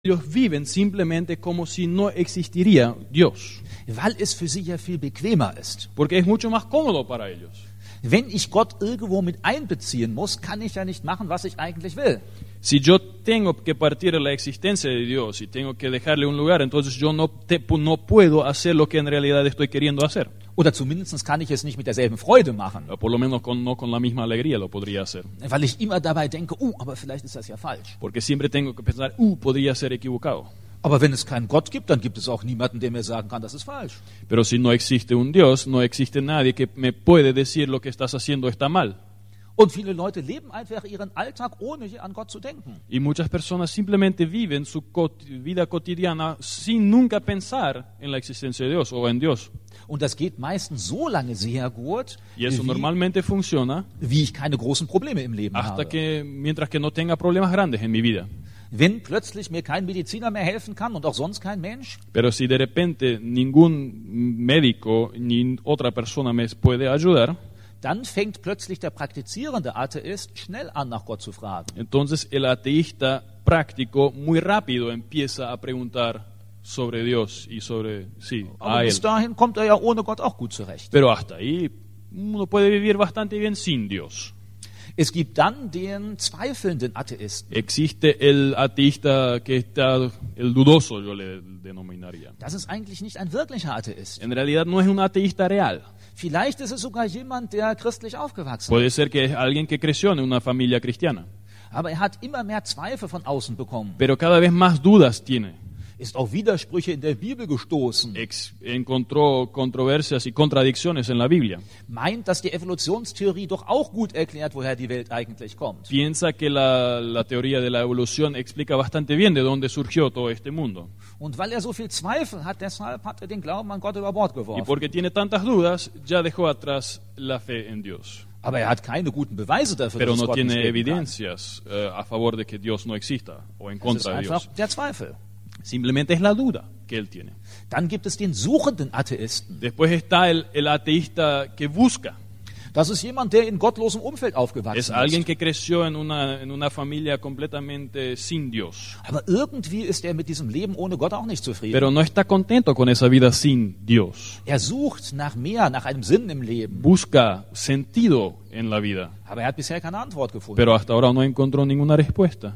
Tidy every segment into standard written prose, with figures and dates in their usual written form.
Ellos viven simplemente como si no existiría Dios, weil es für sie ja viel bequemer ist. porque es mucho más cómodo para ellos. Wenn ich Gott irgendwo mit einbeziehen muss, kann ich ja nicht machen, was ich eigentlich will. Si yo tengo que partir de la existencia de Dios y tengo que dejarle un lugar, entonces yo no puedo hacer lo que en realidad estoy queriendo hacer. Oder zumindest kann ich es nicht mit derselben Freude machen, O por lo menos no con la misma alegría lo podría hacer. weil ich immer dabei denke, aber vielleicht ist das ja falsch. Porque siempre tengo que pensar, podría ser equivocado. Aber wenn es keinen Gott gibt, dann gibt es auch niemanden, der mir sagen kann, das ist falsch. Pero si no existe un Dios, no existe nadie que me puede decir lo que estás haciendo está mal. Und viele Leute leben einfach ihren Alltag, ohne je an Gott zu denken. Y muchas personas simplemente viven su vida cotidiana sin nunca pensar en la existencia de Dios o en Dios. Und das geht meistens so lange sehr gut, Y eso normalmente funciona wie ich keine großen Probleme im Leben hasta habe. mientras que no tenga problemas grandes en mi vida. Wenn plötzlich mir kein Mediziner mehr helfen kann und auch sonst kein Mensch, Pero si de repente ningún médico ni otra persona me puede ayudar, dann fängt plötzlich der praktizierende Atheist schnell an, nach Gott zu fragen. entonces el ateísta práctico muy rápido empieza a preguntar sobre Dios y sobre Aber a él. bis dahin kommt er ja ohne Gott auch gut zurecht. Pero hasta ahí uno puede vivir bastante bien sin Dios. Es gibt dann den zweifelnden Atheisten. Existe el ateísta que está, el dudoso yo le denominaría. Das ist eigentlich nicht ein wirklicher Atheist. En realidad no es un ateísta real. Vielleicht ist es sogar jemand, der christlich aufgewachsen Puede ist. ser que es alguien que creció en una familia cristiana, Aber er hat immer mehr Zweifel von außen bekommen. pero cada vez más dudas tiene. Ist auf Widersprüche in der Bibel gestoßen. Encontró controversias y contradicciones en la Biblia. Meint, dass die Evolutionstheorie doch auch gut erklärt, woher die Welt eigentlich kommt. Piensa que la teoría de la evolución explica bastante bien de dónde surgió todo este mundo. Und weil er so viel Zweifel hat, deshalb hat er den Glauben an Gott über Bord Y geworfen. porque tiene tantas dudas, ya dejó atrás la fe en Dios. Aber er hat keine guten Beweise dafür, Pero dass es no Gott nicht tiene geben kann. evidencias a favor de que Dios no exista o en Es ist contra de einfach Dios. der Zweifel. Simplemente es la duda que él tiene. Dann gibt es den suchenden Atheisten. Después está el ateísta que busca. Das ist jemand, der in gottlosem Umfeld aufgewachsen Es alguien ist. que creció en una familia completamente sin Dios. Aber irgendwie ist er mit diesem Leben ohne Gott auch nicht zufrieden. Pero no está contento con esa vida sin Dios. Er sucht nach mehr, nach einem Sinn im Leben. Busca sentido en la vida. Aber er hat bisher keine Antwort gefunden. Pero hasta ahora no encontró ninguna respuesta.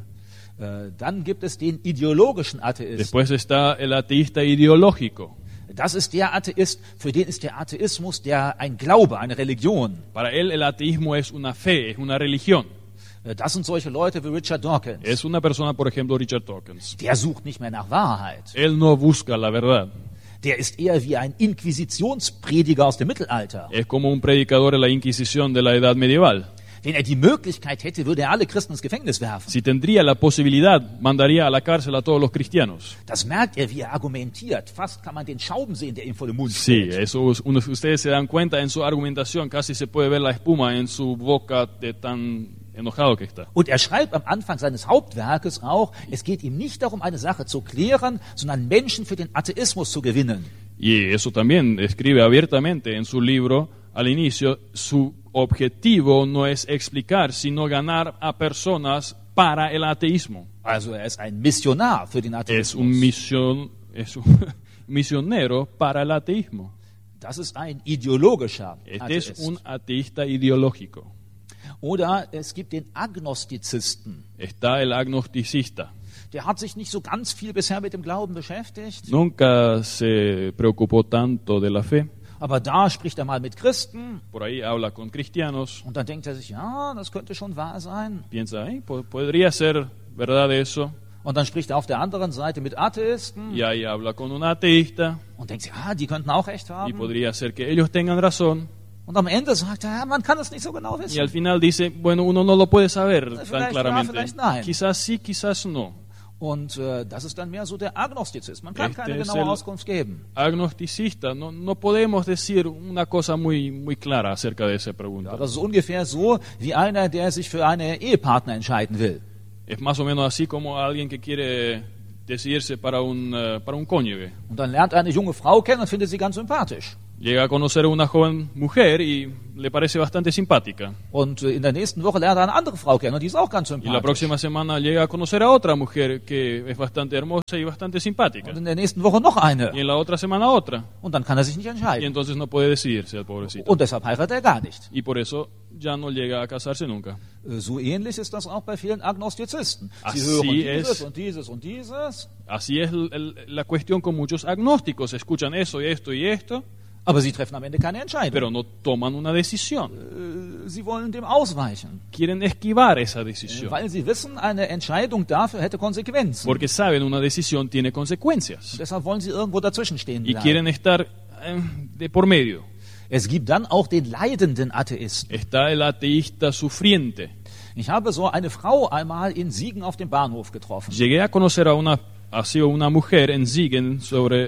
Dann gibt es den ideologischen Atheisten. Después está el ateísta ideológico. Das ist der Atheist, für den ist der Atheismus ein Glaube, eine Religion. Para él el ateísmo es una fe, es una religión. Das sind solche Leute wie Richard Dawkins. Es una persona, por ejemplo, Richard Dawkins. Der sucht nicht mehr nach Wahrheit. Él no busca la verdad. Der ist eher wie ein Inquisitionsprediger aus dem Mittelalter. Es como un predicador de la Inquisición de la Edad Medieval. Wenn er die Möglichkeit hätte, würde er alle Christen ins Gefängnis werfen. Si tendría la posibilidad, mandaría a la cárcel a todos los cristianos. Das merkt er, wie er argumentiert. Fast kann man den Schaum sehen, der ihm vor dem Mund Sí, steht. eso ustedes se dan cuenta en su argumentación, casi se puede ver la espuma en su boca de tan enojado que está. Und er schreibt am Anfang seines Hauptwerkes auch, es geht ihm nicht darum, eine Sache zu klären, sondern Menschen für den Atheismus zu gewinnen. Y eso también escribe abiertamente en su libro al inicio, su objetivo no es explicar, sino ganar a personas para el ateísmo. Also er ist ein Missionar für den Es Atheismus. es un misionero para el ateísmo. Das ist ein ideologischer Este es Atheist. un ateísta ideológico. Oder es gibt den Agnostizisten. Está el agnosticista. Der hat sich nicht so ganz viel bisher mit dem Glauben beschäftigt, Nunca se preocupó tanto de la fe. aber da spricht er mal mit Christen Por ahí habla con cristianos. und dann denkt er sich, ja, das könnte schon wahr sein. Piensa, podría ser verdad eso. Und dann spricht er auf der anderen Seite mit Atheisten Y ahí habla con un ateísta. und denkt sich, ja, die könnten auch recht Y haben. podría ser que ellos tengan razón. Und am Ende sagt er, ja, man kann es nicht so genau Y al wissen. final dice, bueno, uno no lo puede saber Vielleicht tan ja, claramente. vielleicht nein. Quizás sí, quizás no. Und das ist dann mehr so der Agnostizismus. Man kann keine Este es genaue el- Auskunft geben. Agnosticista, no podemos decir una cosa muy clara acerca de esa pregunta. Ja, das ist ungefähr so wie einer, der sich für einen Ehepartner entscheiden will. Es más o menos así como alguien que quiere decidirse para un cónyuge. Und dann lernt er eine junge Frau kennen und findet sie ganz sympathisch. Llega a conocer a una joven mujer y le parece bastante simpática. Und in der nächsten Woche lernt er eine andere Frau kennen und die ist auch ganz Y la sympathisch. próxima semana llega a conocer a otra mujer que es bastante hermosa y bastante simpática. Und in der nächsten Woche noch eine. Y en la otra semana otra. Und dann kann er sich nicht Y entscheiden. entonces no puede decidirse el pobrecito. Und deshalb heiratet er gar nicht. Y por eso ya no llega a casarse nunca. So ähnlich ist das auch bei vielen Agnostizisten. Sie Así hören dieses es. und dieses und dieses, Así es la cuestión con muchos agnósticos. Escuchan eso y esto y esto, aber sie treffen am Ende keine Entscheidung. pero no toman una decisión. Sie wollen dem ausweichen, Quieren esquivar esa decisión. weil sie wissen, eine Entscheidung dafür hätte Konsequenzen. Porque saben una decisión tiene consecuencias. Deshalb wollen sie irgendwo dazwischen stehen Y bleiben. quieren estar de por medio. Es gibt dann auch den leidenden Atheisten. Está el ateísta sufriente. Ich habe so eine Frau einmal in Siegen auf dem Bahnhof getroffen. Llegué a conocer a una mujer en Siegen sobre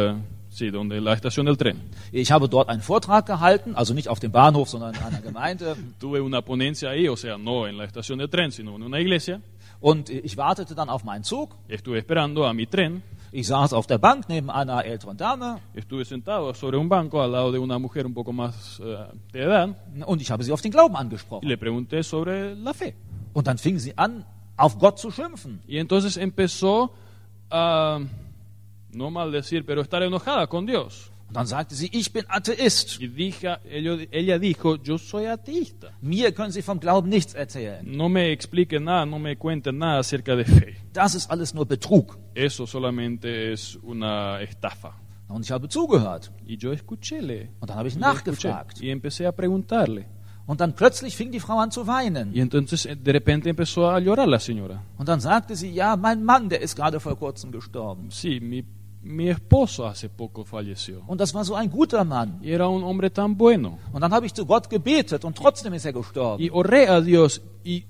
donde la estación del tren. Ich habe dort einen Vortrag gehalten, also nicht auf dem Bahnhof, sondern in einer Gemeinde. Tuve una ponencia ahí, o sea, no en la estación del tren, sino en una iglesia. Und ich wartete dann auf meinen Zug. Estuve esperando a mi tren. Ich saß auf der Bank neben einer älteren Dame Estuve sentado sobre un banco al lado de una mujer un poco más de edad und ich habe sie auf den Glauben y angesprochen. le pregunté sobre la fe. Und dann fing sie an, auf Gott zu schimpfen. Y entonces empezó a, no maldecir, pero estar enojada con Dios. Und dann sagte sie, ich bin Atheist. Y ella dijo, yo soy ateísta. Mir können Sie vom Glauben nichts erzählen. No me expliquen nada, no me cuenten nada acerca de fe. Das ist alles nur Betrug. Eso solamente es una estafa. Und ich habe zugehört. Y yo escuchéle. Und dann habe ich Le escuché. nachgefragt. Y empecé a preguntarle. Und dann plötzlich fing die Frau an zu weinen. Y entonces de repente empezó a llorar la señora. Und dann sagte sie, ja, mein Mann, der ist gerade vor kurzem gestorben. Sí, mi esposo hace poco falleció. Und das war so ein guter Mann. Y era un hombre tan bueno. Und dann habe ich zu Gott gebetet und trotzdem ist er gestorben. Y oré a Dios y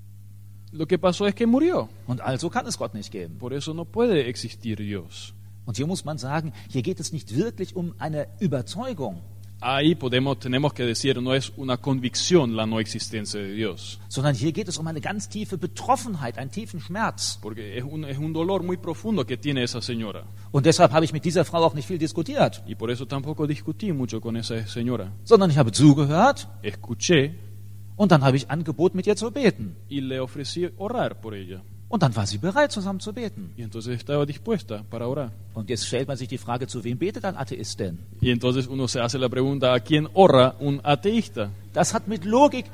lo que pasó es que murió. Und also kann es Gott nicht geben. Por eso no puede existir Dios. Und hier muss man sagen, hier geht es nicht wirklich um eine Überzeugung, Ahí tenemos que decir, no es una convicción la no existencia de Dios. sondern hier geht es um eine ganz tiefe Betroffenheit, einen tiefen Schmerz. Porque es un dolor muy profundo que tiene esa señora. Und deshalb habe ich mit dieser Frau auch nicht viel diskutiert, Y por eso tampoco discutí mucho con esa señora. sondern ich habe zugehört Escuché und dann habe ich angeboten, mit ihr zu beten. y le ofrecí orar por ella. Und dann war sie bereit, zusammen zu beten. Y entonces estaba dispuesta para orar. Und jetzt stellt man sich die Frage, zu wem betet ein Atheist denn? Y entonces uno se hace la pregunta, ¿a quién ora un ateísta? Das hat mit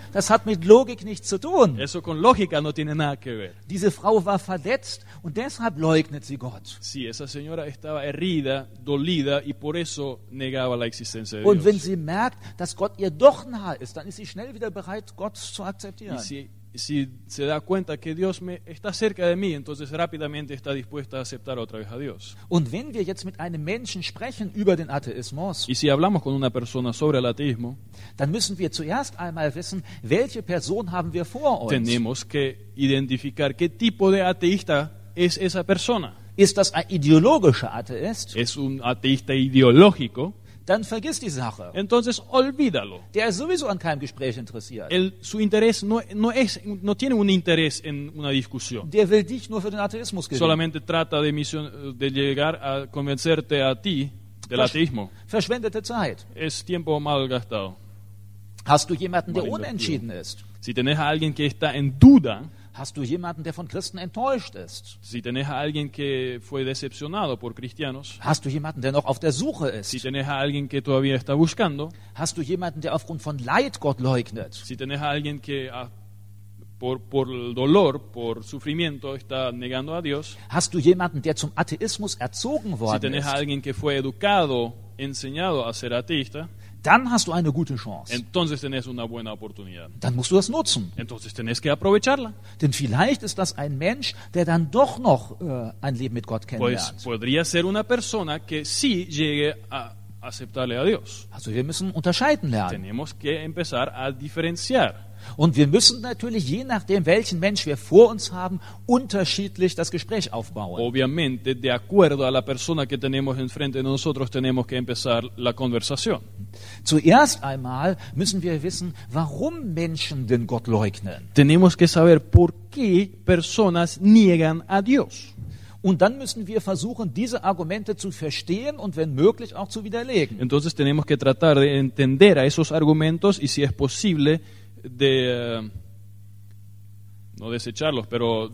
Logik nichts zu tun. Eso con lógica no tiene nada que ver. Diese Frau war verletzt und deshalb leugnet sie Gott. Sí, esa señora estaba herida, dolida y por eso negaba la existencia de Und wenn Dios. sie merkt, dass Gott ihr doch nahe ist, dann ist sie schnell wieder bereit, Gott zu akzeptieren. Y si se da cuenta que Dios está cerca de mí, entonces rápidamente está dispuesta a aceptar otra vez a Dios. Und wenn wir jetzt mit einem Menschen sprechen über den Atheismus, Y si hablamos con una persona sobre el ateísmo, dann müssen wir zuerst einmal wissen, welche Person haben wir vor uns. tenemos que identificar qué tipo de ateísta es esa persona. Ist das ein ideologischer Atheist? ¿Es un ateísta ideológico? Dann vergiss die Sache. Entonces olvídalo. Der ist sowieso an keinem Gespräch interessiert. Su interés no tiene un interés en una discusión. Der will dich nur für den Atheismus gewinnen. Solamente trata de llegar a convencerte a ti del ateísmo. Verschwendete Zeit. Es tiempo mal gastado. Hast du jemanden, der Mal unentschieden ist? Si tenés a alguien que está en duda, Hast du jemanden, der von Christen enttäuscht ist? si tenés a alguien que fue decepcionado por cristianos, Hast du jemanden, der noch auf der Suche si ist? tenés a alguien que todavía está buscando, Hast du jemanden, der aufgrund von Leid Gott leugnet? si tenés a alguien que por el dolor, por sufrimiento, está negando a Dios, Hast du jemanden, der zum Atheismus erzogen si worden tenés a ist? alguien que fue educado, enseñado a ser ateísta, Dann hast du eine gute Chance. entonces tenés una buena oportunidad. Dann musst du das nutzen. Entonces tenés que aprovecharla. Denn vielleicht ist das ein Mensch, der dann doch noch ein Leben mit Gott Pues kennenlernt. podría ser una persona que sí llegue a aceptarle a Dios. Also wir müssen unterscheiden lernen. Tenemos que empezar a diferenciar. Und wir müssen natürlich, je nachdem, welchen Mensch wir vor uns haben, unterschiedlich das Gespräch aufbauen. Obviamente, de acuerdo a la persona que tenemos enfrente de nosotros, tenemos que empezar la conversación. Zuerst einmal müssen wir wissen, warum Menschen den Gott leugnen. Tenemos que saber por qué personas niegan a Dios. Und dann müssen wir versuchen, diese Argumente zu verstehen und wenn möglich auch zu widerlegen. Entonces tenemos que tratar de entender a esos argumentos y si es posible de no desecharlos, pero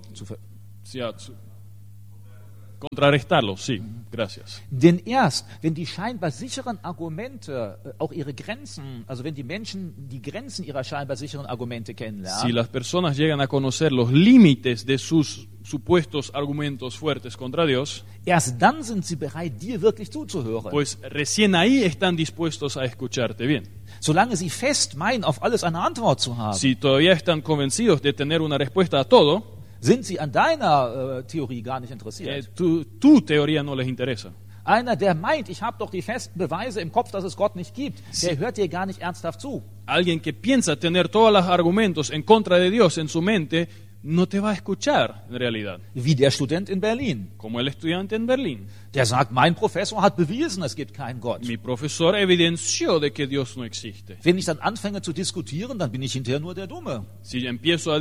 contrarrestarlos, sí, gracias. Denn erst, wenn die scheinbar sicheren Argumente auch ihre Grenzen, also wenn die Menschen die Grenzen ihrer scheinbar sicheren Argumente Si kennenlernen, las personas llegan a conocer los límites de sus supuestos argumentos fuertes contra Dios, erst dann sind sie bereit, dir wirklich zuzuhören. pues recién ahí están dispuestos a escucharte bien. Solange sie fest meinen, auf alles eine Antwort zu haben, Si todavía están convencidos de tener una respuesta a todo, sind sie an deiner Theorie gar nicht interessiert. tu teoría no les interesa. Einer, der meint, ich habe doch die festen Beweise im Kopf, dass es Gott nicht gibt, der hört dir gar nicht ernsthaft zu. Alguien que piensa tener todos los argumentos en contra de Dios en su mente, no te va a escuchar en realidad. Wie der Student in Berlin. Como el estudiante en Berlín. Der sagt, mein Professor hat bewiesen, es gibt keinen Gott. Mi profesor evidenció de que Dios no existe. Wenn ich dann anfange zu diskutieren, dann bin ich hinterher nur der Dumme. Si empiezo a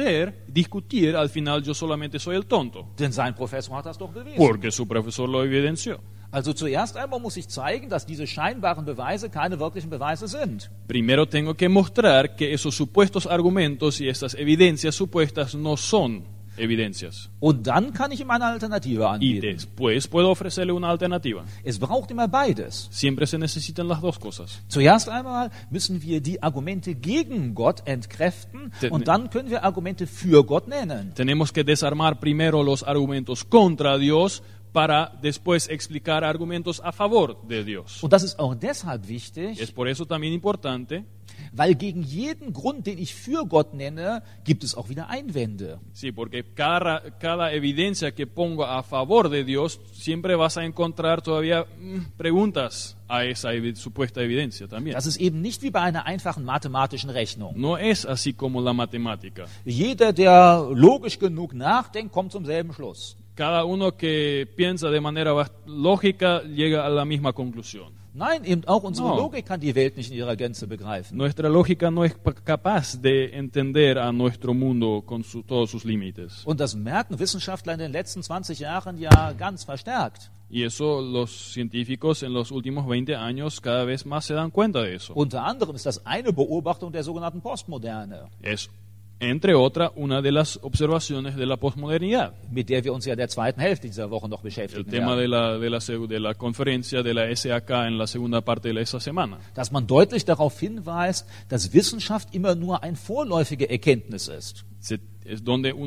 discutir, al final yo solamente soy el tonto. Denn sein Professor hat das doch bewiesen. Porque su profesor lo evidenció. Also zuerst einmal muss ich zeigen, dass diese scheinbaren Beweise keine wirklichen Beweise sind. Primero tengo que mostrar que esos supuestos argumentos y esas evidencias supuestas no son evidencias. Und dann kann ich ihm eine Alternative Y anbieten. después puedo ofrecerle una alternativa. Es braucht immer beides. Siempre se necesitan las dos cosas. Zuerst einmal müssen wir die Argumente gegen Gott entkräften und dann können wir Argumente für Gott nennen. Tenemos que desarmar primero los argumentos contra Dios para después explicar argumentos a favor de Dios. Und das ist auch deshalb wichtig, Es por eso también importante, weil gegen jeden Grund, den ich für Gott nenne, gibt es auch wieder Einwände. sí, porque cada evidencia que pongo a favor de Dios, siempre vas a encontrar todavía preguntas a esa supuesta evidencia también. Das ist eben nicht wie bei einer einfachen mathematischen Rechnung. No es así como la matemática. Jeder, der logisch genug nachdenkt, kommt zum selben Schluss. Cada uno que piensa de manera lógica llega a la misma conclusión. Nein, eben auch unsere No. Logik kann die Welt nicht in ihrer Gänze begreifen. Nuestra lógica no es capaz de entender a nuestro mundo con todos sus límites. Und das merken Wissenschaftler in den letzten 20 Jahren ja ganz verstärkt. Y eso los científicos en los últimos 20 años cada vez más se dan cuenta de eso. Unter anderem ist das eine Beobachtung der sogenannten Postmoderne, Es, entre otras, una de las observaciones de la posmodernidad. mit der wir uns ja der zweiten Hälfte dieser Woche noch El beschäftigen tema werden. de la conferencia de la SAK en la segunda parte de esa semana. Dass man deutlich darauf hinweist, dass Wissenschaft immer nur eine vorläufige Erkenntnis ist. Es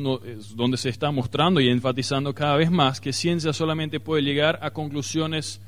donde se está mostrando y enfatizando cada vez más que ciencia solamente puede llegar a conclusiones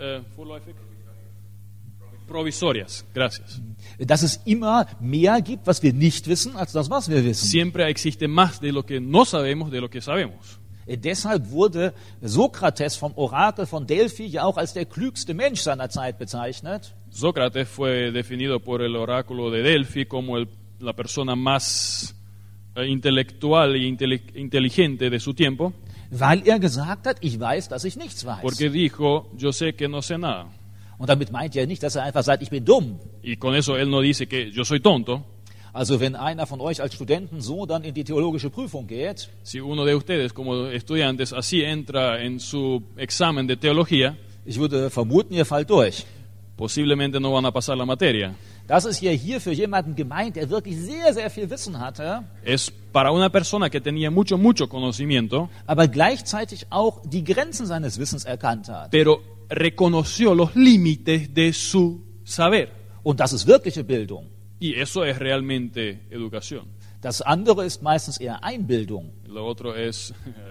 provisorias. Gracias. Dass es immer mehr gibt, was wir nicht wissen, als das, was wir wissen. Siempre existe más de lo que no sabemos de lo que sabemos. Deshalb wurde Sokrates vom Orakel von Delphi ja auch als der klügste Mensch seiner Zeit bezeichnet. Sócrates fue definido por el oráculo de Delphi como la persona más intelectual y inteligente de su tiempo, Weil er gesagt hat, ich weiß, dass ich nichts weiß. porque dijo, yo sé que no sé nada. Und damit meint er nicht, dass er einfach sagt, ich bin dumm. Y con eso él no dice que yo soy tonto. Also wenn einer von euch als Studenten so dann in die theologische Prüfung geht, Si uno de ustedes como estudiantes así entra en su examen de teología, ich würde vermuten, ihr fallt durch. posiblemente no van a pasar la materia. Das ist ja hier für jemanden gemeint, der wirklich sehr, sehr viel Wissen hatte, Es para una persona que tenía mucho conocimiento, aber gleichzeitig auch die Grenzen seines Wissens erkannt hat. pero reconoció los límites de su saber. Und das ist wirkliche Bildung. Y eso es realmente educación. Das andere ist meistens eher Einbildung. Lo otro es...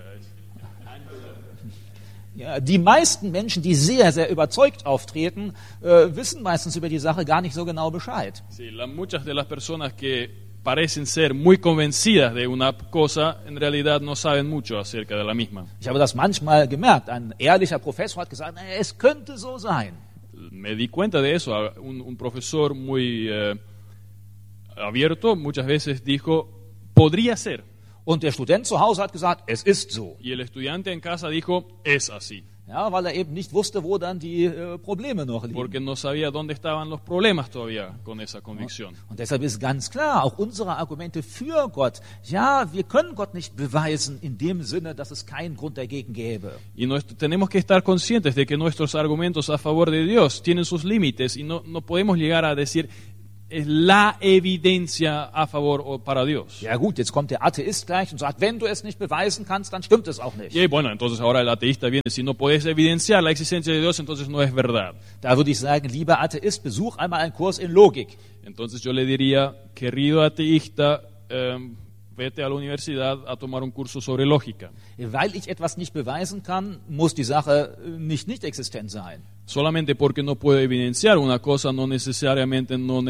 Ja, die meisten Menschen, die sehr, sehr überzeugt auftreten, wissen meistens über die Sache gar nicht so genau Bescheid. Sí, muchas de las personas que parecen ser muy convencidas de una cosa, en realidad no saben mucho acerca de la misma. Ich habe das manchmal gemerkt. Ein ehrlicher Professor hat gesagt, es könnte so sein. Me di cuenta de eso. Un profesor muy abierto muchas veces dijo, podría ser. Und der Student zu Hause hat gesagt, es ist so. Y el estudiante en casa dijo, es así. Ja, weil er eben nicht wusste, wo dann die Probleme noch liegen. porque no sabía dónde estaban los problemas todavía con esa convicción. Und deshalb ist ganz klar, auch unsere Argumente für Gott, ja, wir können Gott nicht beweisen in dem Sinne, dass es keinen Grund dagegen gäbe. Y tenemos que estar conscientes de que nuestros argumentos a favor de Dios tienen sus límites y no podemos llegar a decir es la evidencia a favor o para Dios. Ja gut, jetzt kommt der Atheist gleich und sagt, wenn du es nicht beweisen kannst, dann stimmt es auch nicht. Y bueno, entonces ahora el ateísta viene, si no puedes evidenciar la existencia de Dios, entonces no es verdad. Da würde ich sagen, lieber Atheist, besuch einmal einen Kurs in Logik. Entonces yo le diría, querido ateísta, vete a la universidad a tomar un curso sobre lógica. Weil ich etwas nicht beweisen kann, muss die Sache nicht existent sein. Solamente porque no puedo evidenciar una cosa no necesariamente no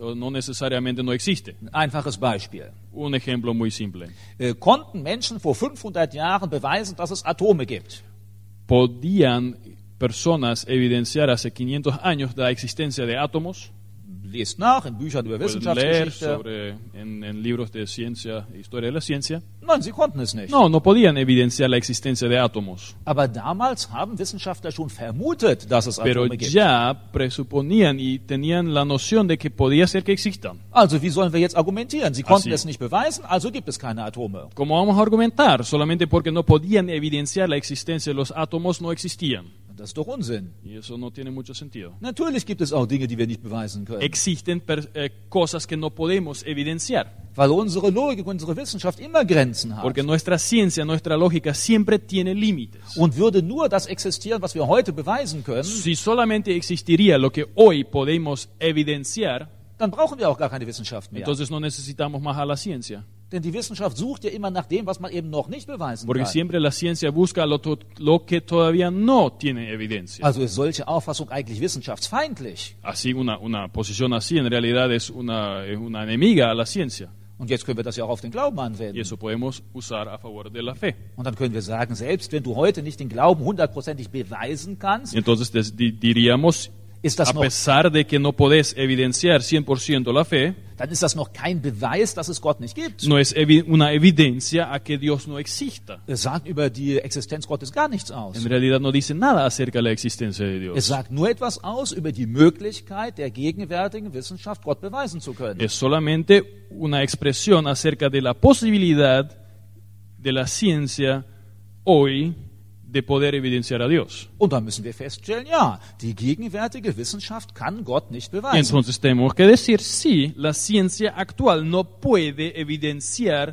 existe. Ein einfaches Beispiel. Un ejemplo muy simple. Konnten Menschen vor 500 Jahren beweisen, dass es Atome gibt? ¿Podían personas evidenciar hace 500 años la existencia de átomos? Lest nach in Büchern über Pueden leer Wissenschaftsgeschichte. en libros de ciencia, historia de la ciencia. Nein, sie konnten es nicht. No podían evidenciar la existencia de átomos. Aber damals haben Wissenschaftler schon vermutet, dass es Pero Atome gibt. ya presuponían y tenían la noción de que podía ser que existan. Also wie sollen wir jetzt argumentieren? Sie konnten Así. es nicht beweisen, also gibt es keine Atome. ¿Cómo vamos a argumentar? Solamente porque no podían evidenciar la existencia de los átomos no existían. Das ist doch Unsinn. Y eso no tiene mucho sentido. Natürlich gibt es auch Dinge, die wir nicht beweisen können. Existen cosas que no podemos evidenciar. Weil unsere Logik, unsere Wissenschaft immer Grenzen hat. Porque nuestra ciencia, nuestra lógica siempre tiene límites. Und würde nur das existieren, was wir heute beweisen können, Si solamente existiría lo que hoy podemos evidenciar, dann brauchen wir auch gar keine Wissenschaft mehr. entonces no necesitamos más a la ciencia. Denn die Wissenschaft sucht ja immer nach dem, was man eben noch nicht beweisen Porque kann. siempre la ciencia busca lo que todavía no tiene evidencia. Also ist solche Auffassung eigentlich wissenschaftsfeindlich. Así, una posición así en realidad es una enemiga a la ciencia. Und jetzt können wir das ja auch auf den Glauben Y anwenden. eso podemos usar a favor de la fe. Und dann können wir sagen, selbst wenn du heute nicht den Glauben hundertprozentig beweisen kannst, Y entonces diríamos, ist das a noch, pesar de que no podés evidenciar 100% la fe, dann ist das noch kein Beweis, dass es Gott nicht gibt. no es una evidencia a que Dios no exista. Es sagt über die Existenz Gottes gar nichts aus. En realidad no dice nada acerca de la existencia de Es Dios. sagt nur etwas aus über die Möglichkeit der gegenwärtigen Wissenschaft, Gott beweisen zu können. Es solamente una expresión acerca de la posibilidad de la ciencia hoy de poder evidenciar a Dios. Und dann müssen wir feststellen, ja, die gegenwärtige Wissenschaft kann Gott nicht Y beweisen. entonces tenemos que decir, sí, la ciencia actual no puede evidenciar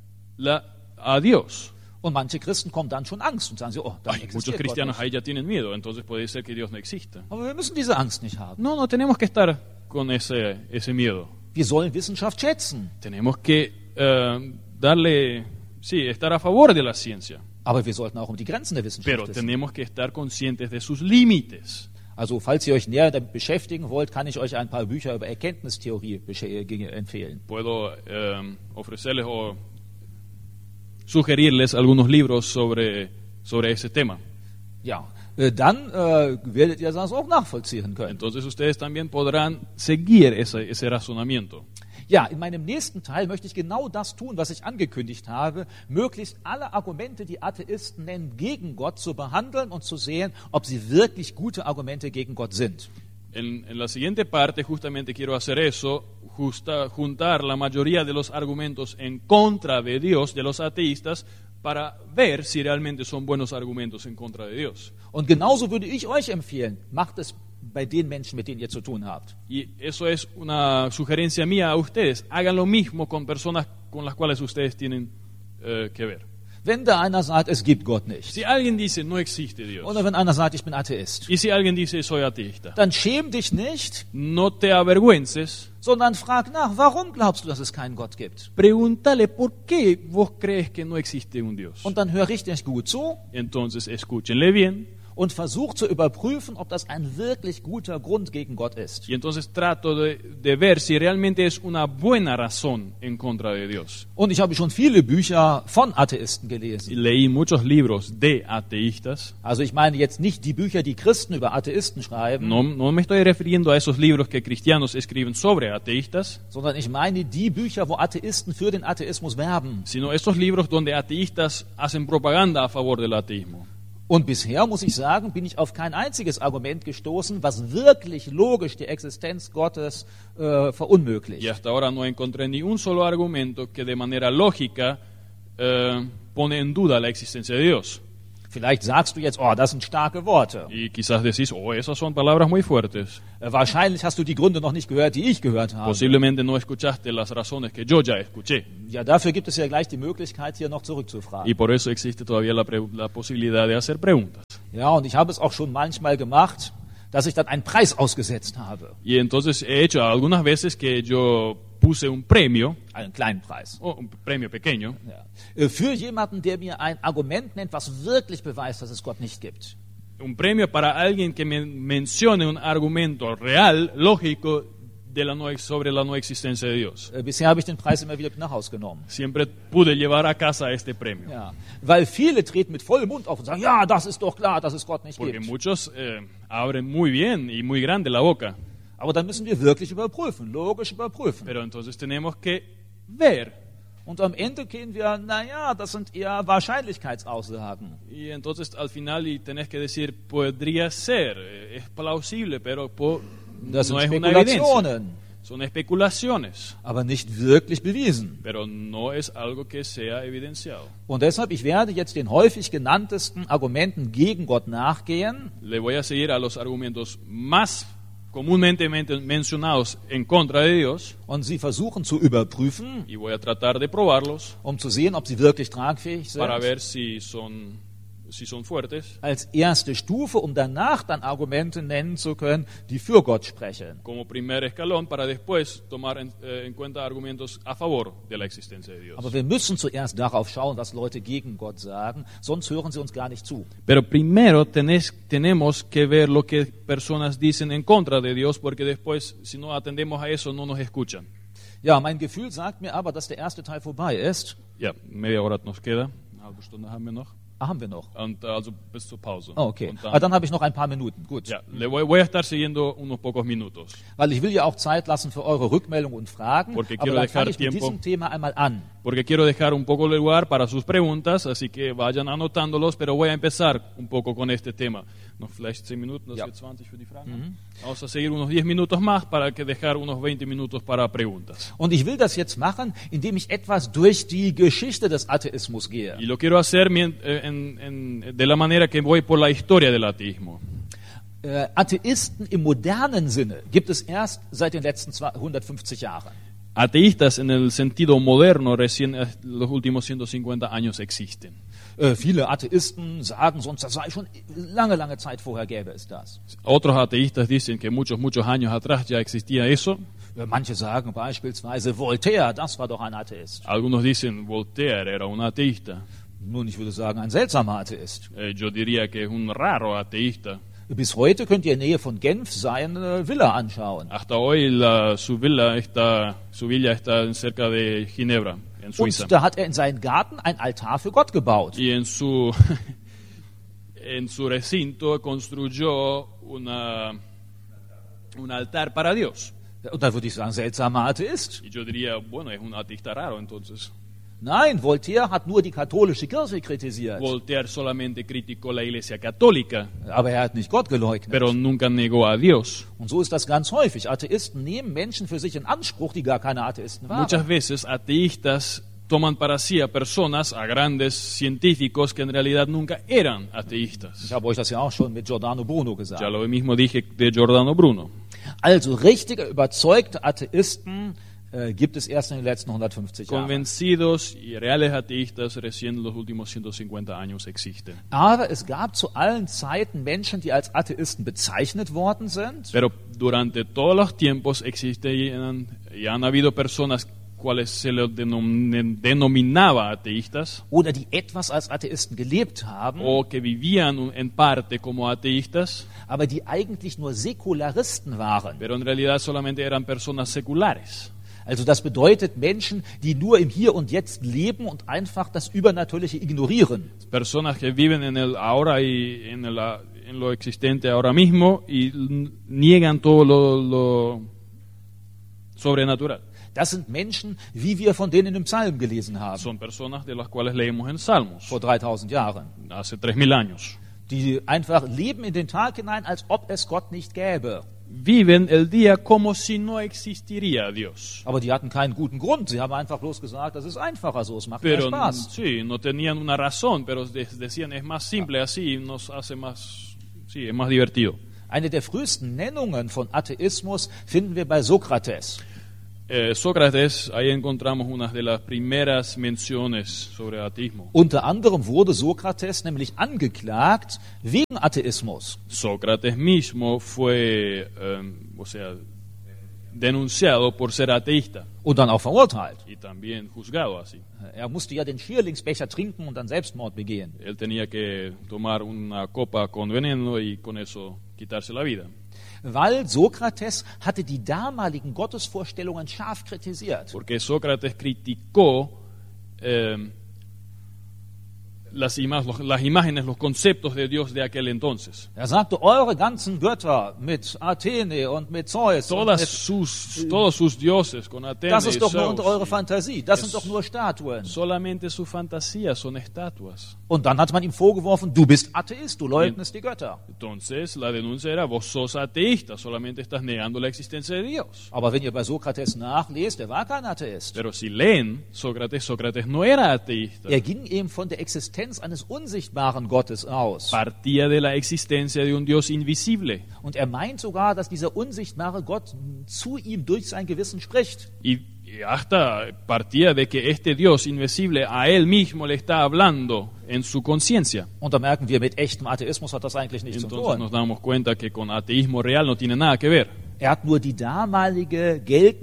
a Dios. Und manche Christen kommen dann schon Angst und sagen, oh, dann Ay, muchos existiert Gott cristianos nicht. ahí ya tienen miedo, entonces puede ser que Dios no exista. Aber wir müssen diese Angst nicht haben. No tenemos que estar con ese miedo. Wir sollen Wissenschaft schätzen. Tenemos que estar a favor de la ciencia, Aber wir sollten auch um die Grenzen der Wissenschaft pero wissen. tenemos que estar conscientes de sus límites. Also, falls ihr euch näher damit beschäftigen wollt, kann ich euch ein paar Bücher über Erkenntnistheorie empfehlen. Puedo ofrecerles o sugerirles algunos libros sobre ese tema. Ja, dann werdet ihr das auch nachvollziehen können. Entonces ustedes también podrán seguir ese razonamiento. Ja, in meinem nächsten Teil möchte ich genau das tun, was ich angekündigt habe, möglichst alle Argumente, die Atheisten nennen, gegen Gott zu behandeln und zu sehen, ob sie wirklich gute Argumente gegen Gott sind. En la siguiente parte justamente quiero hacer eso, juntar la mayoría de los argumentos en contra de Dios, de los ateístas, para ver si realmente son buenos argumentos en contra de Dios. Und genauso würde ich euch empfehlen, macht es bei den Menschen, mit denen ihr zu tun habt. Y eso es una sugerencia mía a ustedes. Hagan lo mismo con personas con las cuales ustedes tienen que ver. Wenn da einer sagt, es gibt Gott nicht, Si alguien dice no existe Dios, oder wenn einer sagt, ich bin Atheist, y si alguien dice soy ateísta, dann schäm dich nicht, no te avergüences, sondern frag nach, warum glaubst du, dass es keinen Gott gibt? pregúntale por qué vos crees que no existe un Dios. Und dann hör richtig gut zu Entonces escúchenle bien. und versuch zu überprüfen, ob das ein wirklich guter Grund gegen Gott ist. Y entonces trato de ver si realmente es una buena razón en contra de Dios. Und ich habe schon viele Bücher von Atheisten Y gelesen. leí muchos libros de ateístas. Also ich meine jetzt nicht die Bücher, die Christen über Atheisten schreiben, No me estoy refiriendo a esos libros que cristianos escriben sobre ateístas, sondern ich meine die Bücher, wo Atheisten für den Atheismus werben. sino esos libros donde ateístas hacen propaganda a favor del ateísmo. Und bisher, muss ich sagen, bin ich auf kein einziges Argument gestoßen, was wirklich logisch die Existenz Gottes verunmöglicht. Y hasta ahora no encontré ni un solo argumento que de manera lógica pone en duda la existencia de Dios. Vielleicht sagst du jetzt, oh, das sind starke Worte. Y quizás decís, oh, esas son palabras muy fuertes. Wahrscheinlich hast du die Gründe noch nicht gehört, die ich gehört habe. Posiblemente no escuchaste las razones que yo ya escuché. Ja, dafür gibt es ja gleich die Möglichkeit, hier noch zurückzufragen. Y por eso existe todavía la posibilidad de hacer preguntas. Ja, und ich habe es auch schon manchmal gemacht, dass ich dann einen Preis ausgesetzt habe. Y entonces he hecho algunas veces que yo puse un premio, Einen kleinen Preis. un premio pequeño, Ja. Für jemanden, der mir ein Argument nennt, was wirklich beweist, dass es Gott nicht gibt. un premio para alguien que me mencione un argumento real, lógico, sobre la no existencia de Dios. Bisher habe ich den Preis immer wieder nach Hause genommen. Siempre pude llevar a casa este premio. Ja. Weil viele treten mit vollem Mund auf und sagen, ja, das ist doch klar, dass es Gott nicht Porque gibt. muchos abren muy bien y muy grande la boca. Aber dann müssen wir wirklich überprüfen, logisch überprüfen. Pero entonces tenemos que ver. Und am Ende gehen wir, naja, das sind eher Wahrscheinlichkeitsaussagen. Y entonces al final y tenés que decir, podría ser, es plausible, pero Das no sind es una evidencia. Spekulationen, Son especulaciones, aber nicht wirklich bewiesen. pero no es algo que sea evidenciado. Und deshalb, ich werde jetzt den häufig genanntesten Argumenten gegen Gott nachgehen. Le voy a seguir a los argumentos más comúnmente mencionados en contra de Dios Und sie versuchen zu überprüfen, y voy a tratar de probarlos um zu sehen, ob sie wirklich tragfähig para sind. ver si son fuertes. Als erste Stufe, um danach dann Argumente nennen zu können, die für Gott sprechen. Como primer escalón para después tomar en cuenta argumentos a favor de la existencia de Dios. Aber wir müssen zuerst darauf schauen, was Leute gegen Gott sagen, sonst hören sie uns gar nicht zu. Pero primero tenemos que ver lo que personas dicen en contra de Dios, porque después, si no atendemos a eso, no nos escuchan. Ja, mein Gefühl sagt mir aber, dass der erste Teil vorbei ist. Ja, media hora nos queda, eine halbe Stunde haben wir noch. Haben wir noch. Und, also bis zur Pause. Oh, okay. Und Dann habe ich noch ein paar Minuten. Gut. ja, voy a estar siguiendo unos pocos minutos. Weil ich will ja auch Zeit lassen für eure Rückmeldungen und Fragen. Porque Aber quiero dann dejar fange ich mit tiempo. diesem Thema einmal an. Porque quiero dejar un poco de lugar para sus preguntas, así que vayan anotándolos, pero voy a empezar un poco con este tema. Noch vielleicht 10 Minuten, das Ja. wird 20 für die Fragen. Vamos a seguir unos 10 minutos más para que dejar unos 20 minutos para preguntas. Und ich will das jetzt machen, indem ich etwas durch die Geschichte des Atheismus gehe. Y lo quiero hacer de la manera que voy por la historia del ateísmo. Atheisten im modernen Sinne gibt es erst seit den letzten 150 Jahren. Ateístas en el sentido moderno recién los últimos 150 años existen. Viele Atheisten sagen sonst, das sei schon lange Zeit vorher gäbe es das. Otros ateístas dicen que muchos años atrás ya existía eso. Manche sagen beispielsweise Voltaire, das war doch ein Atheist. Algunos dicen Voltaire era un ateísta. Nun, ich würde sagen, ein seltsamer Atheist. Yo diría que es un raro ateísta. Bis heute könnt ihr in der Nähe von Genf seine Villa anschauen. Hasta hoy su villa está cerca de Ginebra, en Suiza. Und da hat er in seinen Garten ein Altar für Gott gebaut. Y en su recinto construyó un altar para Dios. Und da würde ich sagen, seltsamer Atheist. Y yo diría, bueno, es un ateísta raro entonces. Nein, Voltaire hat nur die katholische Kirche kritisiert. Voltaire solamente criticó la Iglesia Católica, Aber er hat nicht Gott geleugnet. pero nunca negó a Dios. Und so ist das ganz häufig. Atheisten nehmen Menschen für sich in Anspruch, die gar keine Atheisten Muchas waren. veces ateístas toman para sí a personas, a grandes científicos que en realidad nunca eran ateístas. Ich habe euch das ja auch schon mit Giordano Bruno gesagt. Ya lo mismo dije de Giordano Bruno. Also richtige, überzeugte Atheisten gibt es erst in den letzten 150 Jahren. Convencidos y reales ateístas recién en los últimos 150 años existen. Aber es gab zu allen Zeiten Menschen, die als Atheisten bezeichnet worden sind. Pero durante todos los tiempos existen y han habido personas cuales se les denominaba ateístas Oder die etwas als Atheisten gelebt haben, o que vivían en parte como ateístas, aber die eigentlich nur Säkularisten waren. pero en realidad solamente eran personas seculares. Also das bedeutet Menschen, die nur im Hier und Jetzt leben und einfach das Übernatürliche ignorieren. Personas que viven en el ahora y en lo existente ahora mismo y niegan todo lo sobrenatural. Das sind Menschen, wie wir von denen im Psalm gelesen haben, Son personas de las cuales leemos en Salmos vor 3000 Jahren. hace 3000 años. die einfach leben in den Tag hinein, als ob es Gott nicht gäbe. Viven el día como si no existiría Dios. Aber die hatten keinen guten Grund. Sie haben einfach bloß gesagt, das ist einfacher so, es macht mehr Pero Spaß. sí, no tenían una razón, pero decían es más simple así, nos hace más, sí, es más divertido. Eine der frühesten Nennungen von Atheismus finden wir bei Sokrates. Sócrates, ahí encontramos una de las primeras menciones sobre ateísmo. Unter anderem wurde Sokrates nämlich angeklagt wegen Atheismus. Sócrates mismo fue, denunciado por ser ateísta Und dann auch verurteilt. y también juzgado así. Er musste ja den Schierlingsbecher trinken und dann Selbstmord begehen. Él tenía que tomar una copa con veneno y con eso quitarse la vida. Weil Sokrates hatte die damaligen Gottesvorstellungen scharf kritisiert. Porque Sócrates criticó las imágenes, los conceptos de Dios de aquel entonces. Er sagte, eure ganzen Götter mit Athene und mit Zeus, und Todos sus dioses con Atenas das y ist doch nur Zeus, eure Fantasie, das sind es- doch nur Statuen. solamente su fantasía son estatuas. Und dann hat man ihm vorgeworfen, du bist Atheist, du leugnest die Götter. Entonces la denuncia era, vos sos ateísta, solamente estás negando la existencia de Dios. Aber wenn ihr bei Sokrates nachlest, er war kein Atheist. Pero si leen Sócrates no era ateísta. Er ging eben von der Existenz eines unsichtbaren Gottes aus. Partía de la existencia de un Dios invisible. Und er meint sogar, dass dieser unsichtbare Gott zu ihm durch sein Gewissen spricht. Y hasta partía de que este Dios invisible a él mismo le está hablando en su conciencia. Und da merken wir, mit echtem Atheismus hat das eigentlich nichts zu Entonces tun. nos damos cuenta que con ateísmo real no tiene nada que ver. Er hat nur die damalige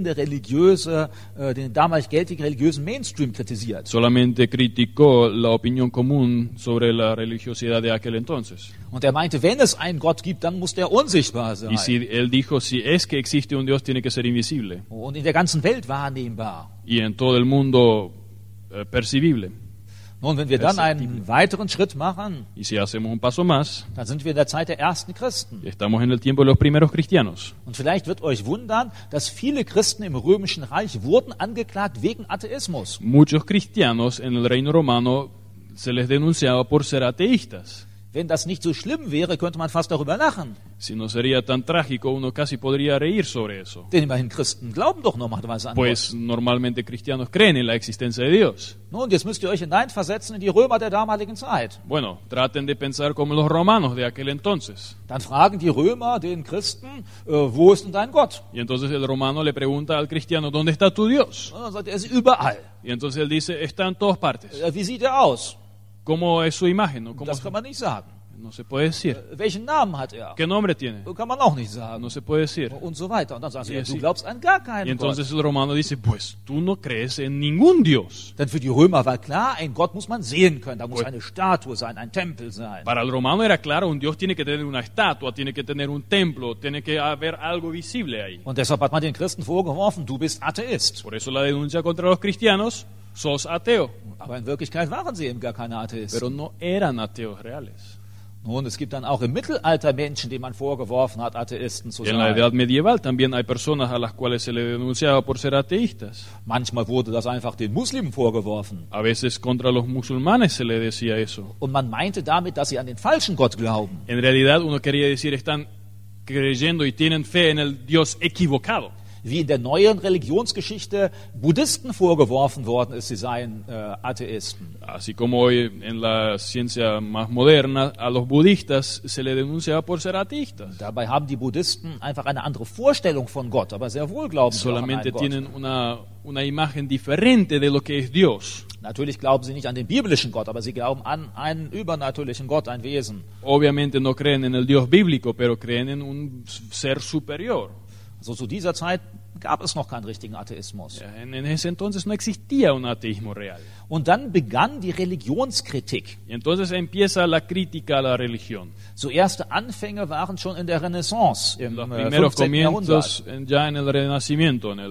den damalig geltenden religiösen Mainstream kritisiert. Solamente criticó la opinión común sobre la religiosidad de aquel entonces. Und er meinte, wenn es einen Gott gibt, dann muss der unsichtbar sein. Y si él dijo, si es que existe un Dios, tiene que ser invisible. Und in der ganzen Welt wahrnehmbar. Y en todo el mundo percibible. Nun, wenn wir dann einen weiteren Schritt machen, Y si hacemos un paso más, dann sind wir in der Zeit der ersten Christen. estamos en el tiempo de los primeros cristianos. Und vielleicht wird euch wundern, dass viele Christen im Römischen Reich wurden angeklagt wegen Atheismus. Muchos cristianos en el reino romano se les denunciaba por ser ateístas. Wenn das nicht so schlimm wäre, könnte man fast darüber lachen. Si no sería tan trágico, uno casi podría reír sobre eso. Denn immerhin Christen glauben doch normalerweise an Pues Gott. normalmente cristianos creen en la existencia de Dios. Nun, jetzt müsst ihr euch hineinversetzen in die Römer der damaligen Zeit. Bueno, traten de pensar como los romanos de aquel entonces. Dann fragen die Römer den Christen, wo ist denn dein Gott? Y entonces el romano le pregunta al cristiano, ¿dónde está tu Dios? Und dann sagt er, ist überall. Y entonces él dice, está en todas partes. Wie sieht er aus? ¿Cómo es su imagen? ¿No? Das kann man nicht sagen. No se puede decir. Welchen Namen hat er? ¿Qué nombre tiene? Kann man auch nicht sagen. No se puede decir. Und so weiter. Und dann sagen sie, Ja, ja, du sí. glaubst an gar Y keinen entonces Gott. el romano dice, pues tú no crees en ningún Dios. Denn für die Römer war klar, ein Gott muss man sehen können. Da muss eine Statue sein, ein Tempel sein. Para el romano era claro, un Dios tiene que tener una estatua, tiene que tener un templo, tiene que haber algo visible ahí. Und deshalb hat man den Christen vorgeworfen, du bist Atheist. Por eso la denuncia contra los cristianos, sos ateo. Aber in Wirklichkeit waren sie eben gar keine Atheisten. Pero no eran ateos reales. Nun, es gibt dann auch im Mittelalter Menschen, denen man vorgeworfen hat, Atheisten zu Y en la sein. Edad Medieval también hay personas a las cuales se le denunciaba por ser ateístas. Manchmal wurde das einfach den Muslimen vorgeworfen. A veces contra los musulmanes se le decía eso. Und man meinte damit, dass sie an den falschen Gott glauben. En realidad uno quería decir, están creyendo y tienen fe en el Dios equivocado. Wie in der neueren Religionsgeschichte Buddhisten vorgeworfen worden ist, sie seien Atheisten. Así como hoy en la ciencia más moderna a los budistas se le denunciaba por ser ateístas. Dabei haben die Buddhisten einfach eine andere Vorstellung von Gott, aber sehr wohl glauben sie auch an Solamente einen Gott. tienen una imagen diferente de lo que es Dios. Natürlich glauben sie nicht an den biblischen Gott, aber sie glauben an einen übernatürlichen Gott, ein Wesen. Obviamente no creen en el Dios bíblico, pero creen en un ser superior. Also zu dieser Zeit gab es noch keinen richtigen Atheismus. En ese entonces no existía un ateísmo real. Und dann begann die Religionskritik. Y entonces empieza la crítica a la religión. So erste Anfänge waren schon in der Renaissance im Los primeros 15. Jahrhundert. comienzos ya en el Renacimiento, en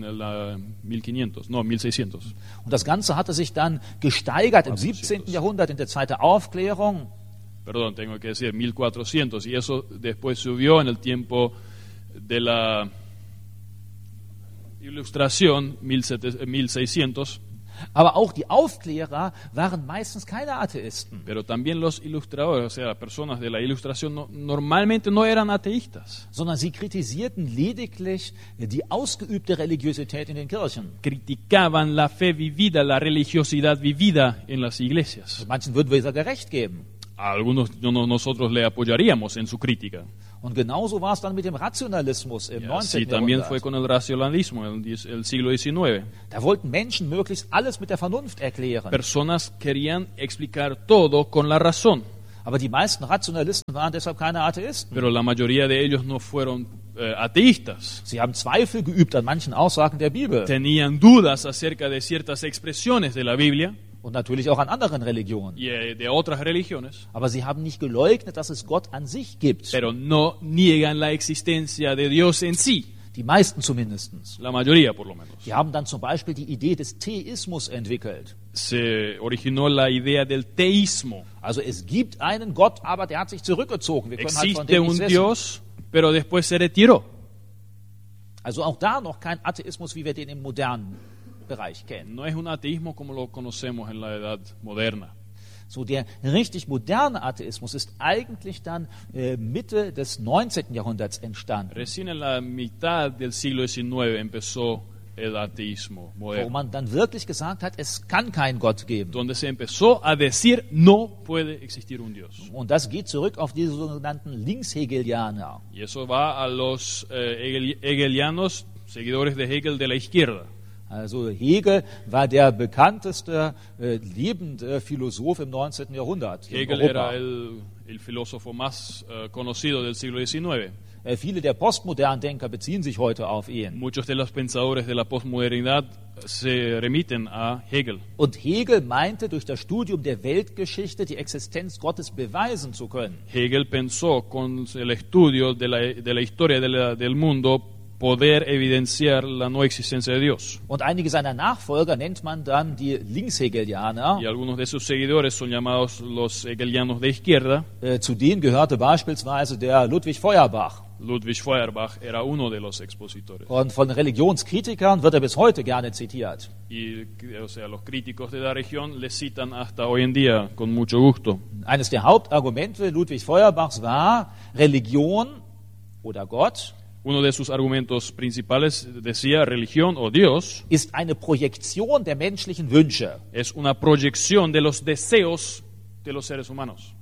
el 1500, no, 1600. Und das Ganze hatte sich dann gesteigert im 17. Jahrhundert, in der Zeit der Aufklärung. Perdón, tengo que decir 1400. Y eso después subió en el tiempo de la Ilustración, 1600. Aber auch die Aufklärer waren meistens keine Atheisten, Pero también los ilustradores, o sea, personas de la ilustración, normalmente no eran ateístas. sondern sie kritisierten lediglich die ausgeübte Religiosität in den Kirchen. Criticaban la fe vivida, la religiosidad vivida en las iglesias. Manchen würden wir sogar recht geben. A algunos nosotros le apoyaríamos en su crítica. Und genauso war es dann mit dem Rationalismus im Y 19. así también fue Jahrhundert. con el racionalismo en el siglo XIX. Da wollten Menschen möglichst alles mit der Vernunft erklären. Personas querían explicar todo con la razón, Aber die meisten Rationalisten waren deshalb keine Atheisten. pero la mayoría de ellos no fueron ateístas. Sie haben Zweifel geübt an manchen Aussagen der Bibel Tenían dudas acerca de ciertas expresiones de la Biblia und natürlich auch an anderen Religionen. y de otras religiones, Aber sie haben nicht geleugnet, dass es Gott an sich gibt. pero no niegan la existencia de Dios en sí, Die meisten zumindest. la mayoría por lo menos. Die haben dann zum Beispiel die Idee des Theismus entwickelt. Se originó la idea del teísmo. Also es gibt einen Gott, aber der hat sich zurückgezogen. Wir können halt von Existe dem un nichts wissen. Dios, pero después se retiró. Also auch da noch kein Atheismus, wie wir den im modernen Bereich kennen. No es un ateísmo como lo conocemos en la edad moderna. So der richtig moderne Atheismus ist eigentlich dann Mitte des 19. Jahrhunderts entstanden, Recién en la mitad del siglo XIX empezó el ateísmo wo moderno, man dann wirklich gesagt hat, es kann keinen Gott geben. donde se empezó a decir no puede existir un Dios. Und das geht zurück auf diese sogenannten Linkshegelianer. Y eso va a los hegelianos, seguidores de Hegel de la izquierda. Also Hegel war der bekannteste lebende Philosoph im 19. Jahrhundert in Hegel Europa. era el filósofo más conocido del siglo XIX. Viele der postmodernen Denker beziehen sich heute auf ihn. Muchos de los pensadores de la posmodernidad se remiten a Hegel. Und Hegel meinte, durch das Studium der Weltgeschichte die Existenz Gottes beweisen zu können. Hegel pensó con el estudio de la historia del mundo poder evidenciar la no existencia de Dios. Und einige seiner Nachfolger nennt man dann die Linkshegelianer. Y algunos de sus seguidores son llamados los hegelianos de izquierda. Zu denen gehörte beispielsweise der Ludwig Feuerbach. Ludwig Feuerbach era uno de los expositores. Und von Religionskritikern wird er bis heute gerne zitiert. Y, o sea, los críticos de la región le citan hasta hoy en día con mucho gusto. Eines der Hauptargumente Ludwig Feuerbachs war, Religion oder Gott Uno de sus argumentos principales decía religión o Dios ist eine Projektion der menschlichen Wünsche. es una proyección de los deseos de los seres humanos.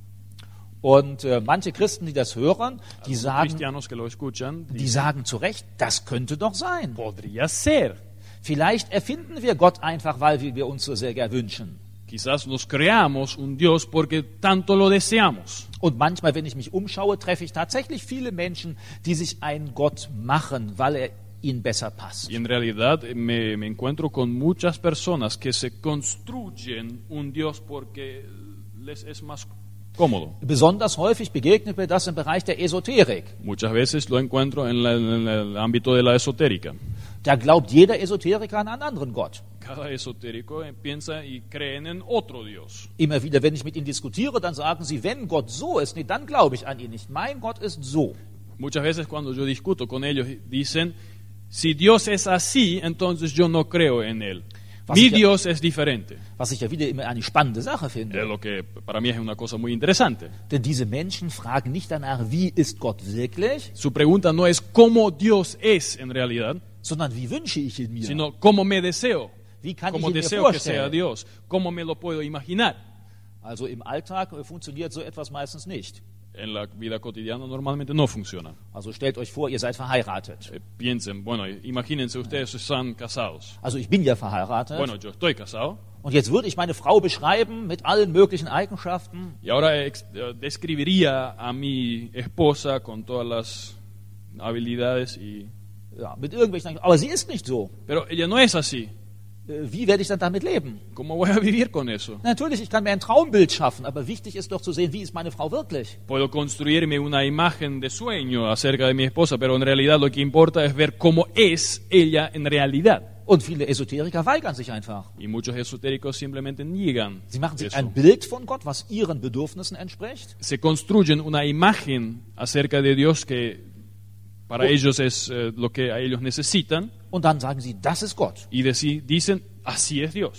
Und manche Christen, die das hören, die Los sagen, cristianos que lo escuchan die sagen zu Recht, das könnte doch sein. podría ser. Vielleicht erfinden wir Gott einfach, weil wir uns so sehr gern wünschen. Quizás nos creamos un Dios porque tanto lo deseamos. Und manchmal, wenn ich mich umschaue, treffe ich tatsächlich viele Menschen, die sich einen Gott machen, weil er ihnen besser passt. Y en realidad me encuentro con muchas personas que se construyen un Dios porque les es más cómodo. Besonders häufig begegnet mir das im Bereich der Esoterik. Muchas veces lo encuentro en el ámbito de la esotérica. Da glaubt jeder Esoteriker an einen anderen Gott. Cada esotérico piensa y cree en otro Dios. Immer wieder, wenn ich mit ihnen diskutiere, dann sagen sie, wenn Gott so ist, nee, dann glaube ich an ihn nicht. Mein Gott ist so. Muchas veces cuando yo discuto con ellos dicen, si Dios es así, entonces yo no creo en él. Mi Dios es diferente. Was ich ja wieder immer eine spannende Sache finde. Lo que para mí es una cosa muy interesante. Denn diese Menschen fragen nicht danach, wie ist Gott wirklich, Su pregunta no es cómo Dios es en realidad, sondern wie wünsche ich ihn mir? sino cómo me deseo. Wie kann ich Cómo ihn mir deseo que sea vorstellen? Dios. Cómo me lo puedo imaginar. Also im Alltag funktioniert so etwas meistens nicht. En la vida cotidiana normalmente no funciona. Also stellt euch vor, ihr seid verheiratet. Piensen, bueno, imagínense ustedes están casados. Also ich bin ja verheiratet. Bueno, yo estoy casado. Und jetzt würde ich meine Frau beschreiben mit allen möglichen Eigenschaften. Y ahora describiría a mi esposa con todas las habilidades y... Ja, mit irgendwelchen Eigenschaften. Aber sie ist nicht so. Pero ella no es así. Wie werde ich dann damit leben? ¿Cómo voy a vivir con eso? Natürlich, ich kann mir ein Traumbild schaffen, aber wichtig ist doch zu sehen, wie ist meine Frau wirklich. Puedo construirme una imagen de sueño acerca de mi esposa, pero en realidad lo que importa es ver cómo es ella en realidad. Und viele Esoteriker weigern sich einfach. Y muchos esotéricos simplemente niegan Sie machen sich eso. ein Bild von Gott, was ihren Bedürfnissen entspricht. Se construyen una imagen acerca de Dios que para ellos es lo que a ellos necesitan Und dann sagen sie, das ist Gott. y dicen, así es Dios.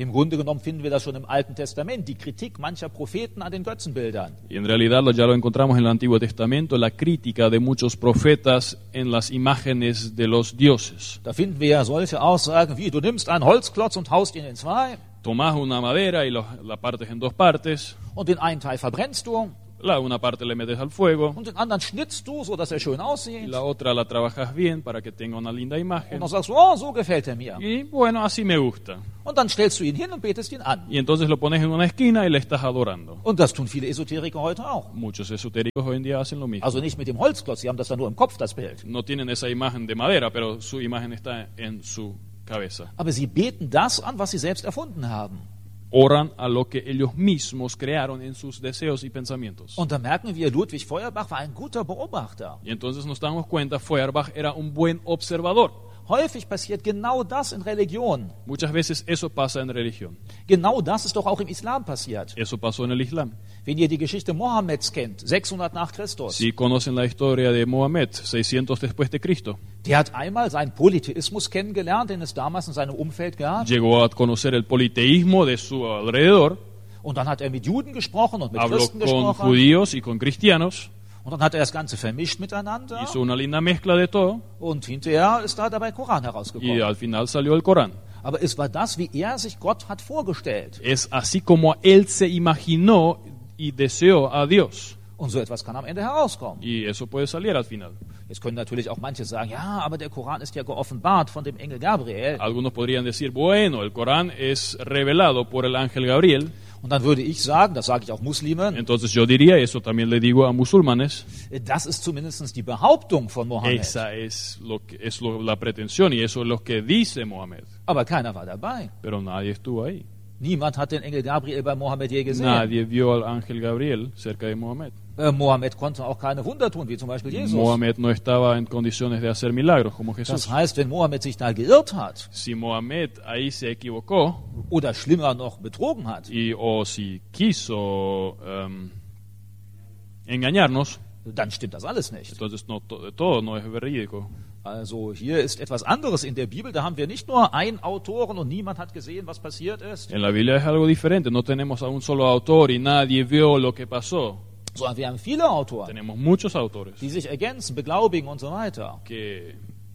Im Grunde genommen finden wir das schon im Alten Testament, die Kritik mancher Propheten an den Götzenbildern. Y en realidad ya lo encontramos en el Antiguo Testamento, la crítica de muchos profetas en las imágenes de los dioses. Da finden wir ja solche Aussagen wie, du nimmst einen Holzklotz und haust ihn in zwei Tomás una madera y la partes en dos partes, und den einen Teil verbrennst du una parte le metes al fuego und den anderen schnitzt du, sodass er schön y aussieht. la otra la trabajas bien para que tenga una linda Und imagen. dann sagst du, oh, so gefällt er mir. Y bueno, así me gusta. Und dann stellst du ihn hin und betest ihn an. Y entonces lo pones en una esquina y le estás adorando. Und das tun viele Esoteriker heute auch. Muchos esotéricos hoy en día hacen lo mismo. Also nicht mit dem Holzklotz, sie haben das dann nur im Kopf, das Bild. No tienen esa imagen de madera, pero su imagen está en su cabeza. Aber sie beten das an, was sie selbst erfunden haben. Oran a lo que ellos mismos crearon en sus deseos y pensamientos. Und da merken wir, Ludwig Feuerbach war ein guter Beobachter. Y entonces nos damos cuenta, Feuerbach era un buen observador. Häufig passiert genau das in Religion. Muchas veces eso pasa en religión. Genau das ist doch auch im Islam passiert. Eso pasó en el Islam. Wenn ihr die Geschichte Mohammeds kennt, 600 nach Christus, Si conocen la historia de Mohammed, 600 después de Cristo, der hat einmal seinen Polytheismus kennengelernt, den es damals in seinem Umfeld gab. llegó a conocer el politeísmo de su alrededor, Und dann hat er mit Juden gesprochen und mit habló Christen con gesprochen. judíos y con cristianos, Und dann hat er das Ganze vermischt miteinander. hizo una linda mezcla de todo Und hinterher ist da dabei Koran y herausgekommen. al final salió el Corán. Aber es war das, wie er sich Gott hat vorgestellt. Es así como él se imaginó y deseó a Dios. Und so etwas kann am Ende herauskommen. Y eso puede salir al final. Jetzt können natürlich auch manche sagen, ja, aber der Koran ist ja geoffenbart von dem Engel Gabriel. Algunos podrían decir, bueno, el Corán es revelado por el ángel Gabriel. Und dann würde ich sagen, das sage ich auch Muslimen, Entonces yo diría, eso también le digo a musulmanes, das ist zumindest die Behauptung von Mohammed. esa es la pretensión y eso es lo que dice Mohammed. Aber keiner war dabei. Pero nadie estuvo ahí. Niemand hat den Engel Gabriel bei Mohammed je gesehen. Nadie vio al ángel Gabriel cerca de Mohammed. Mohammed konnte auch keine Wunder tun, wie zum Beispiel Jesus. Mohammed no estaba en condiciones de hacer milagros como Das Jesús. heißt, wenn Mohammed sich da geirrt hat Si Mohammed ahí se equivocó oder schlimmer noch betrogen hat, o si quiso engañarnos, dann stimmt das alles nicht. entonces todo no es verídico. Also hier ist etwas anderes in der Bibel. Da haben wir nicht nur einen Autoren und niemand hat gesehen, was passiert ist, En la Biblia es algo diferente. No tenemos a un solo autor y nadie vio lo que pasó. sondern wir haben viele Autoren, Tenemos muchos autores die sich ergänzen, beglaubigen und so weiter. que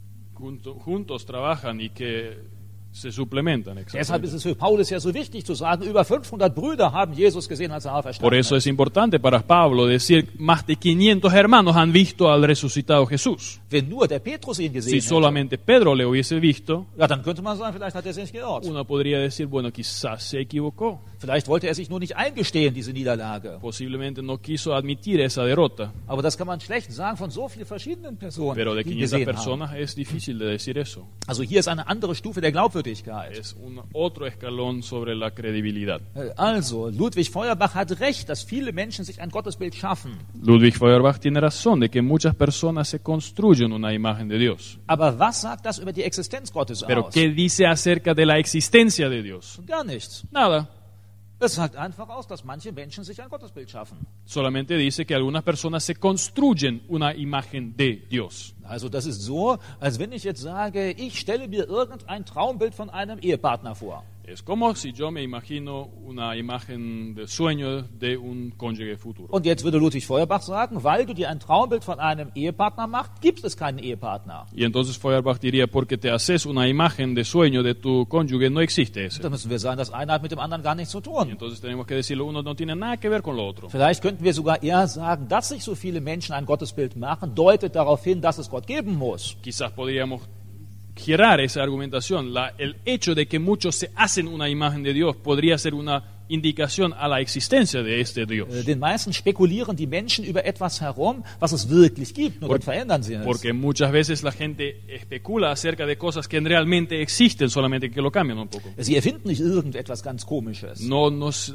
juntos trabajan y que se suplementan. Deshalb ist exactamente. es für Paulus ja so wichtig zu sagen, über 500 Brüder haben Jesus gesehen, als er Por auferstanden eso ist. es importante para Pablo decir, más de 500 hermanos han visto al resucitado Jesús. Wenn nur der Petrus ihn gesehen Si hätte, solamente Pedro le hubiese visto, ja, dann könnte man sagen, vielleicht hat er sich geirrt. uno podría decir, bueno, quizás se equivocó. Vielleicht wollte er sich nur nicht eingestehen, diese Niederlage. Posiblemente no quiso admitir esa derrota. Aber das kann man schlecht sagen von so vielen verschiedenen Personen, Pero de die ihn 500 gesehen haben. personas es difícil de decir eso. Also hier ist eine andere Stufe der Glaubwürdigkeit. Es otro escalón sobre la credibilidad. Also, Ludwig Feuerbach hat recht, dass viele Menschen sich ein Gottesbild schaffen. Ludwig Feuerbach tiene razón de que muchas personas se construyen una imagen de Dios. Aber was sagt das über die Existenz Gottes Pero aus? ¿qué dice acerca de la existencia de Dios? Gar nichts. Nada. Es sagt einfach aus, dass manche Menschen sich ein Gottesbild schaffen. Solamente dice que algunas personas se construyen una imagen de Dios. Also das ist so, als wenn ich jetzt sage, ich stelle mir irgendein Traumbild von einem Ehepartner vor. Es como si yo me imagino una imagen de sueño de un cónyuge futuro. Und jetzt würde Ludwig Feuerbach sagen, weil du dir ein Traumbild von einem Ehepartner machst, gibt es keinen Ehepartner. Y entonces Feuerbach diría, porque te haces una imagen de sueño de tu cónyuge, no existe ese. Da müssen wir sagen, das eine hat mit dem anderen gar nichts zu Y tun. entonces tenemos que decir, lo uno no tiene nada que ver con lo otro. Vielleicht könnten wir sogar eher sagen, dass sich so viele Menschen ein Gottesbild machen, deutet darauf hin, dass es Gott geben muss. Quizás podríamos girar esa argumentación. El hecho de que muchos se hacen una imagen de Dios podría ser una indicación a la existencia de este Dios. Den meisten spekulieren die Menschen über etwas herum, was es wirklich gibt, nur dann verändern sie es. Porque muchas veces la gente especula acerca de cosas que realmente existen, solamente que lo cambian un poco. Sie erfinden nicht irgendetwas ganz Komisches. No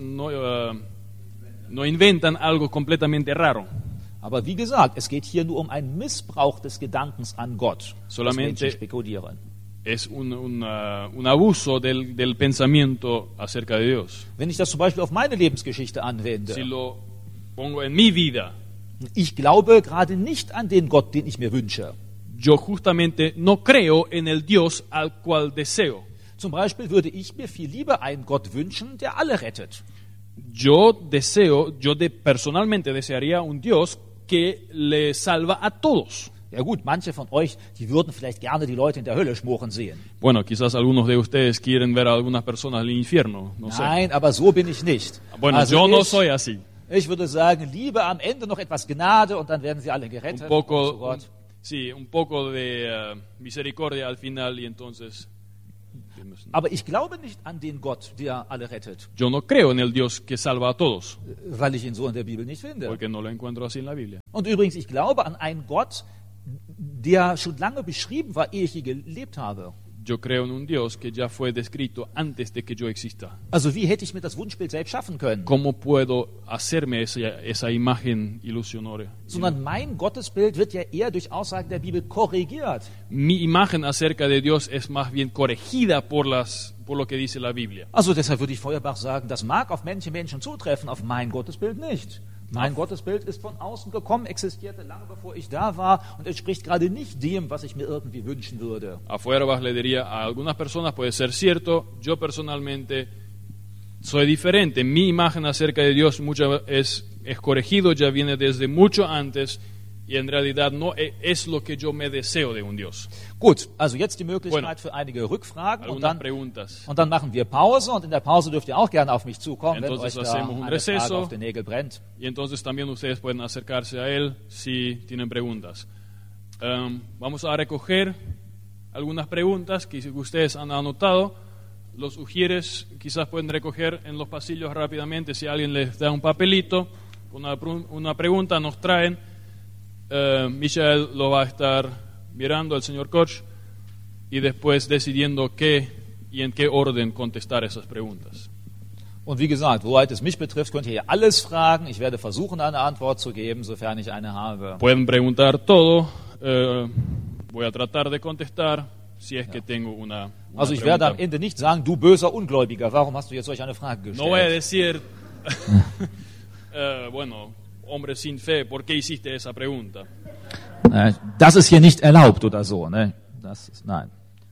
inventan algo completamente raro. Aber wie gesagt, es geht hier nur um einen Missbrauch des Gedankens an Gott, dass Solamente- Menschen spekulieren. Es un abuso del pensamiento acerca de Dios. Wenn ich das zum Beispiel auf meine Lebensgeschichte anwende, Si lo pongo en mi vida, ich glaube gerade nicht an den Gott, den ich mir wünsche. yo justamente no creo en el Dios al cual deseo. Zum Beispiel würde ich mir viel lieber einen Gott wünschen, der alle rettet. Personalmente desearía un Dios que le salva a todos. Ja gut, manche von euch, die würden vielleicht gerne die Leute in der Hölle schmoren sehen. Bueno, quizás algunos de ustedes quieren ver a algunas personas en el infierno, no sé. Nein, aber so bin ich nicht. Bueno, Also yo no soy así. ich würde sagen, lieber am Ende noch etwas Gnade und dann werden sie alle gerettet. Un und poco, zu Gott. un poco de misericordia al final y entonces... Aber ich glaube nicht an den Gott, der alle rettet, Yo no creo en el Dios que salva a todos, weil ich ihn so in der Bibel nicht finde. porque no lo encuentro así en la Biblia. Und übrigens, ich glaube an einen Gott, der schon lange beschrieben war, ehe ich hier gelebt habe. Yo creo en un Dios que ya fue descrito antes de que yo exista. Also wie hätte ich mir das Wunschbild selbst schaffen können? ¿Cómo puedo hacerme esa imagen ilusionaria? Sondern mein Gottesbild wird ja eher durch Aussagen der Bibel korrigiert. Mi imagen acerca de Dios es más bien corregida por lo que dice la Biblia. Also deshalb würde ich Feuerbach sagen, das mag auf manche Menschen zutreffen, auf mein Gottesbild nicht. Mein Gottesbild ist von außen gekommen, existierte lange bevor ich da war und entspricht gerade nicht dem, was ich mir irgendwie wünschen würde. A Feuerbach le diría a algunas personas puede ser cierto, yo personalmente soy diferente. Mi imagen acerca de Dios es corregido, ya viene desde mucho antes y en realidad no es lo que yo me deseo de un Dios. Gut, also jetzt die Möglichkeit Bueno. für einige Rückfragen und Algunas dann, preguntas. und dann machen wir Pause und in der Pause dürft ihr auch gerne auf mich zukommen, wenn Entonces euch da hacemos un eine Frage receso. auf den Nägel brennt. Y entonces también ustedes pueden acercarse a él si tienen preguntas. Vamos a recoger algunas preguntas que ustedes han anotado. Los ujieres quizás pueden recoger en los pasillos rápidamente si alguien les da un papelito, una pregunta, nos traen. Michael lo va a estar mirando, el señor Koch, y después decidiendo qué y en qué orden contestar esas preguntas. Und wie gesagt, soweit es mich betrifft, könnt ihr hier alles fragen. Ich werde versuchen, eine Antwort zu geben, sofern ich eine habe. Pueden preguntar todo, voy a tratar de contestar si es que tengo una Also ich werde pregunta. am Ende nicht sagen, du böser Ungläubiger, warum hast du jetzt solch eine Frage No voy a gestellt? decir, bueno, hombre sin fe, ¿por qué hiciste esa pregunta? Das ist hier nicht erlaubt oder so. Ne? Das ist, nein.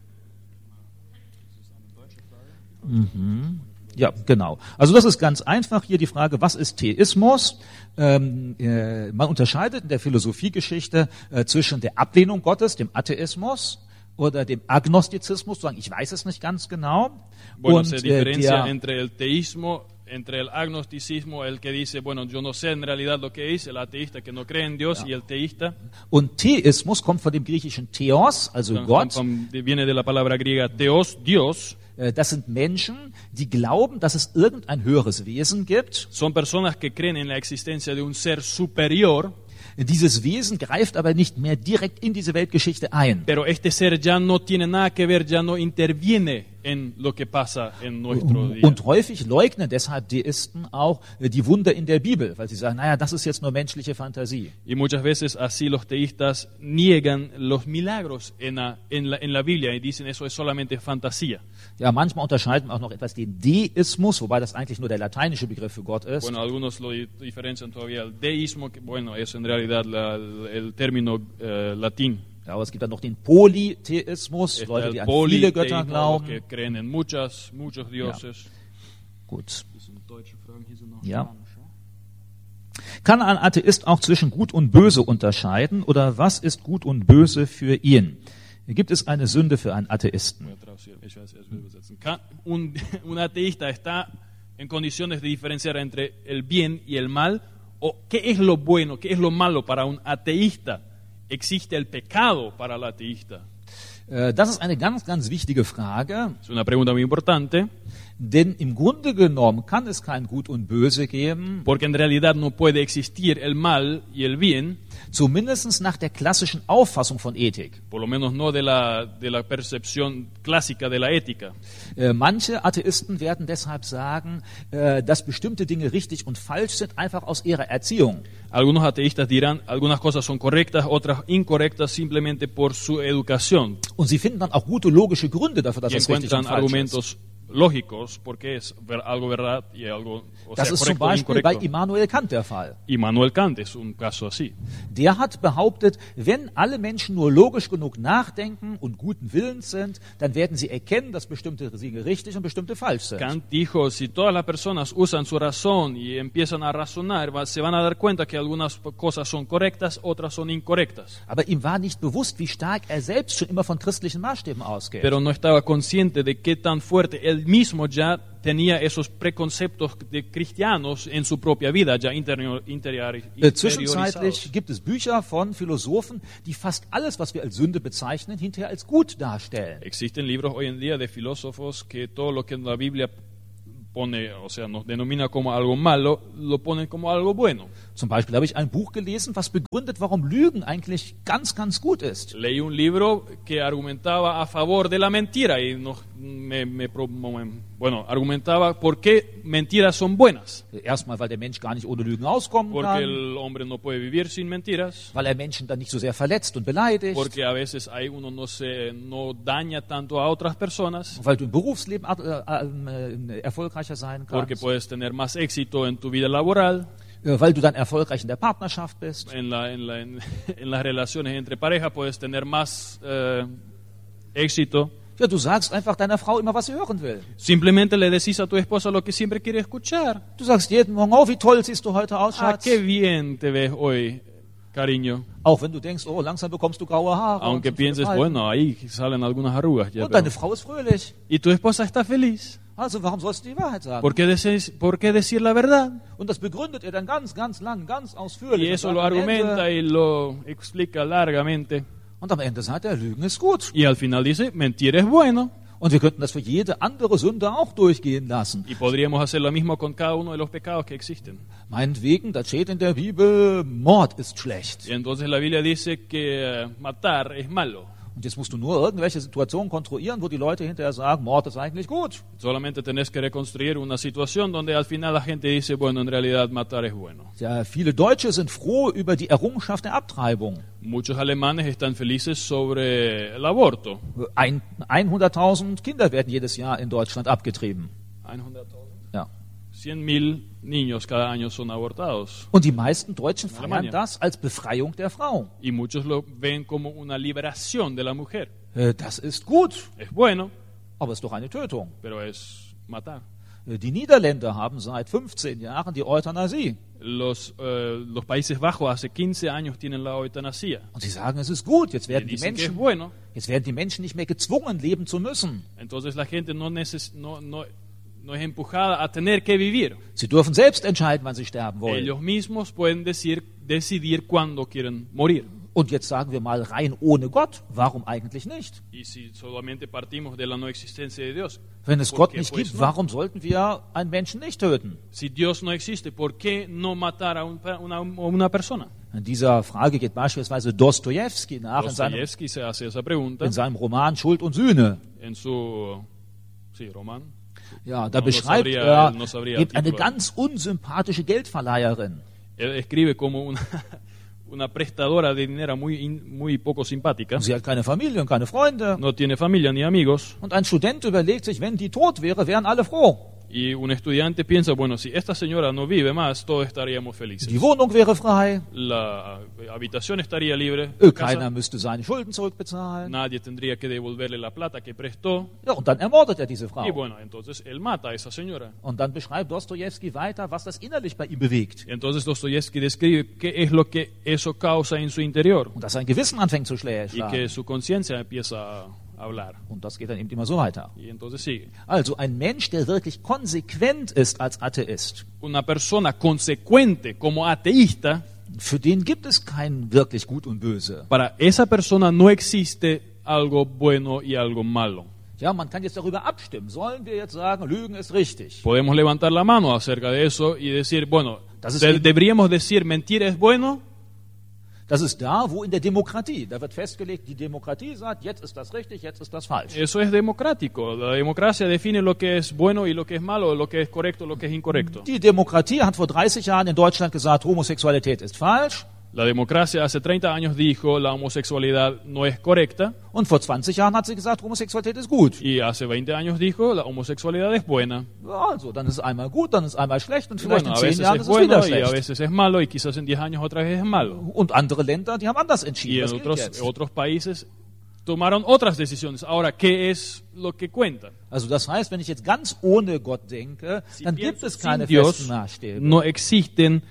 Ja, genau. Also das ist ganz einfach hier die Frage, was ist Theismus? Man unterscheidet in der Philosophiegeschichte zwischen der Ablehnung Gottes, dem Atheismus, oder dem Agnostizismus, sagen, ich weiß es nicht ganz genau. Bueno, und se diferencia entre el teísmo, entre el agnosticismo, el que dice, bueno, yo no sé en realidad lo que es, el ateísta que no cree en Dios, y el teísta. Und Theismus kommt von dem griechischen Theos, also Gott. Viene de la palabra griega theos, Dios. Das sind Menschen, die glauben, dass es irgendein höheres Wesen gibt. Son personas que creen en la existencia de un ser superior. Dieses Wesen greift aber nicht mehr direkt in diese Weltgeschichte ein. Pero este ser ya no tiene nada que ver, ya no interviene en lo que pasa en nuestro día. Und häufig leugnen deshalb Deisten auch die Wunder in der Bibel, weil sie sagen, naja, das ist jetzt nur menschliche Fantasie. Y muchas veces así los teístas niegan los milagros en la Biblia y dicen eso es solamente fantasía. Ja, manchmal unterscheiden wir auch noch etwas den Deismus, wobei das eigentlich nur der lateinische Begriff für Gott ist. Bueno, algunos lo diferencian todavía el deísmo, que bueno, es en realidad el término latín. Ja, aber es gibt dann noch den Polytheismus, Está Leute, el die an viele Götter politeísmo, los glauben. que creen en muchos dioses. Gut. Ja. Kann ein Atheist auch zwischen Gut und Böse unterscheiden oder was ist Gut und Böse für ihn? Gibt es eine Sünde für einen Atheisten? Un ateísta está en condiciones de diferenciar entre el bien y el mal, o qué es lo bueno, qué es lo malo para un ateísta. ¿Existe el pecado para el ateísta? Das ist eine ganz, ganz wichtige Frage, Es una pregunta muy importante, denn im Grunde genommen kann es kein Gut und Böse geben, porque en realidad no puede existir el mal y el bien, zumindest nach der klassischen Auffassung von Ethik. por lo menos no de la percepción clásica de la ética. Manche Atheisten werden deshalb sagen, dass bestimmte Dinge richtig und falsch sind, einfach aus ihrer Erziehung. Algunos ateístas dirán, algunas cosas son correctas, otras incorrectas, simplemente por su educación. Und sie finden dann auch gute logische Gründe dafür, dass Y es richtig und encuentran falsch ist. argumentos lógicos porque es algo verdad y algo, o Das sea, ist zum correcto o Beispiel bei incorrecto. Immanuel Kant der Fall. Immanuel Kant es un caso así. Der hat behauptet, wenn alle Menschen nur logisch genug nachdenken und guten Willens sind, dann werden sie erkennen, dass bestimmte Dinge richtig und bestimmte falsch sind. Kant dijo, si todas las personas usan su razón y empiezan a razonar, se van a dar cuenta que algunas cosas son correctas, otras son incorrectas. Aber ihm war nicht bewusst, wie stark er selbst schon immer von christlichen Maßstäben ausgeht. Pero no estaba consciente de qué tan fuerte él mismo ya tenía esos preconceptos de cristianos en su propia vida, ya Zwischenzeitlich interiorizados. gibt es Bücher von Philosophen, die fast alles, was wir als Sünde bezeichnen, hinterher als gut darstellen. Existen libros hoy en día de filósofos que todo lo que en la Biblia pone, o sea, nos denomina como algo malo, lo ponen como algo bueno. Zum Beispiel habe ich ein Buch gelesen, was begründet, warum Lügen eigentlich ganz, ganz gut ist. Leí un libro que argumentaba a favor de la mentira y argumentaba por qué mentiras son buenas. Erstmal, weil der Mensch gar nicht ohne Lügen auskommen Porque kann, el hombre no puede vivir sin mentiras, weil er Menschen dann nicht so sehr verletzt und beleidigt, porque a veces uno no daña tanto a otras personas, und weil du im Berufsleben erfolgreicher sein porque kannst, puedes tener más éxito en tu vida laboral, weil du dann erfolgreich in der Partnerschaft bist. en las relaciones entre parejas puedes tener más éxito. Ja, du sagst einfach deiner Frau immer, was sie hören will. Simplemente le decís a tu esposa lo que siempre quiere escuchar. Du sagst jeden Morgen, oh, wie toll siehst du heute aus, Ah, Schatz. qué bien te ves hoy, cariño. Auch wenn du denkst, oh, langsam bekommst du graue Haare. Aunque und so viele pienses, Falten. bueno, ahí salen algunas arrugas. Ya, Und deine pero- Frau ist fröhlich. Y tu esposa está feliz. Also warum sollst du die Wahrheit sagen? ¿Por qué decir la verdad? Und das begründet er dann ganz, ganz lang, ganz Y ausführlich. eso Und lo am Ende- argumenta y lo explica largamente. Und am Ende sagt er, Lügen ist gut. Y al final dice, mentir es bueno. Und wir könnten das für jede andere Sünde auch durchgehen lassen. Y podríamos hacer lo mismo con cada uno de los pecados que existen. Meinetwegen, da steht in der Bibel, Mord ist schlecht. Y entonces la Biblia dice que matar es malo. Und jetzt musst du nur irgendwelche Situationen konstruieren, wo die Leute hinterher sagen, Mord ist eigentlich gut. Solamente tenés que reconstruir una situación donde al final la gente dice, bueno, en realidad matar es bueno. Ja, viele Deutsche sind froh über die Errungenschaft der Abtreibung. Muchos alemanes están felices sobre el aborto. 100.000 Kinder werden jedes Jahr in Deutschland abgetrieben. 100.000. Ja. 100.000 niños cada año son abortados. Und die meisten Deutschen feiern Alemania. das als Befreiung der Frau. Y muchos lo ven como una liberación de la mujer. Das ist gut, Es bueno, aber es ist doch eine Tötung. pero es matar. Die Niederländer haben seit 15 Jahren die Euthanasie. Los Países Bajos hace 15 años tienen la eutanasia. Und sie sagen, es ist gut. Jetzt Y werden dicen que es die bueno. Menschen nicht mehr gezwungen, leben zu müssen. Entonces la gente no es empujada a tener que vivir. Sie dürfen selbst entscheiden, wann sie sterben wollen. Ellos mismos pueden decidir cuándo quieren morir. Und jetzt sagen wir mal rein ohne Gott. Warum eigentlich nicht? Y si solamente partimos de la no existencia de Dios, Wenn es ¿por Gott qué, nicht pues, gibt, no? warum sollten wir einen Menschen nicht töten? Si Dios no existe, ¿por qué no matar a una persona? In dieser Frage geht beispielsweise Dostojewski nach Dostoyevsky se hace esa pregunta in seinem Roman Schuld und Sühne. en su Roman. Ja, da No beschreibt sabría- no sabría el eben eine título. ganz unsympathische Geldverleiherin. Él escribe como una prestadora de dinero muy poco simpática. Und sie hat keine Familie und keine Freunde. No tiene familia ni amigos. Und ein Student überlegt sich, wenn die tot wäre, wären alle froh. Y un estudiante piensa, bueno, si esta señora no vive más, todos estaríamos felices. Die Wohnung wäre frei. La habitación estaría libre. la casa, Keiner müsste seine Schulden zurückbezahlen. nadie tendría que devolverle la plata que prestó. Ja, und dann ermordet er diese Frau. Y bueno, entonces él mata a esa señora. Und dann beschreibt Dostojewski weiter, was das innerlich bei ihm bewegt. Entonces Dostoyevsky describe qué es lo que eso causa en su interior Und dass sein Gewissen anfängt zu y schlagen. que su conciencia empieza a hablar. Und das geht dann eben immer so weiter. Y entonces sigue. Also ein Mensch, der wirklich konsequent ist als Atheist, Una persona consecuente como ateísta, für den gibt es kein wirklich Gut und Böse. para esa persona no existe algo bueno y algo malo. Ja, man kann jetzt darüber abstimmen. Sollen wir jetzt sagen, Lügen ist richtig? Podemos levantar la mano acerca de eso y decir, bueno, Das ist eben- deberíamos decir mentir es bueno. Das ist da, wo in der Demokratie, da wird festgelegt, die Demokratie sagt, jetzt ist das richtig, jetzt ist das falsch. Eso es democrático. La democracia define lo que es bueno y lo que es malo, lo que es correcto, lo que es incorrecto. Die Demokratie hat vor 30 Jahren in Deutschland gesagt, Homosexualität ist falsch. La democracia hace 30 años dijo la homosexualidad no es correcta Und vor 20 Jahren hat sie gesagt, Homosexualität ist gut. y hace 20 años dijo la homosexualidad es buena. Ja, also, dann ist es einmal gut, dann ist es einmal schlecht und vielleicht Bueno, a in 10 veces Jahren es ist es wieder bueno y a schlecht. veces es malo y quizás en 10 años otra vez es malo. Und andere Länder, die haben anders Y entschieden. en Das gilt jetzt. otros países tomaron otras decisiones. Ahora, ¿qué es lo que cuenta? Also das heißt, wenn ich jetzt ganz ohne Gott denke, Si dann gibt pienso es keine sin Dios, festen Maßstäbe. no existen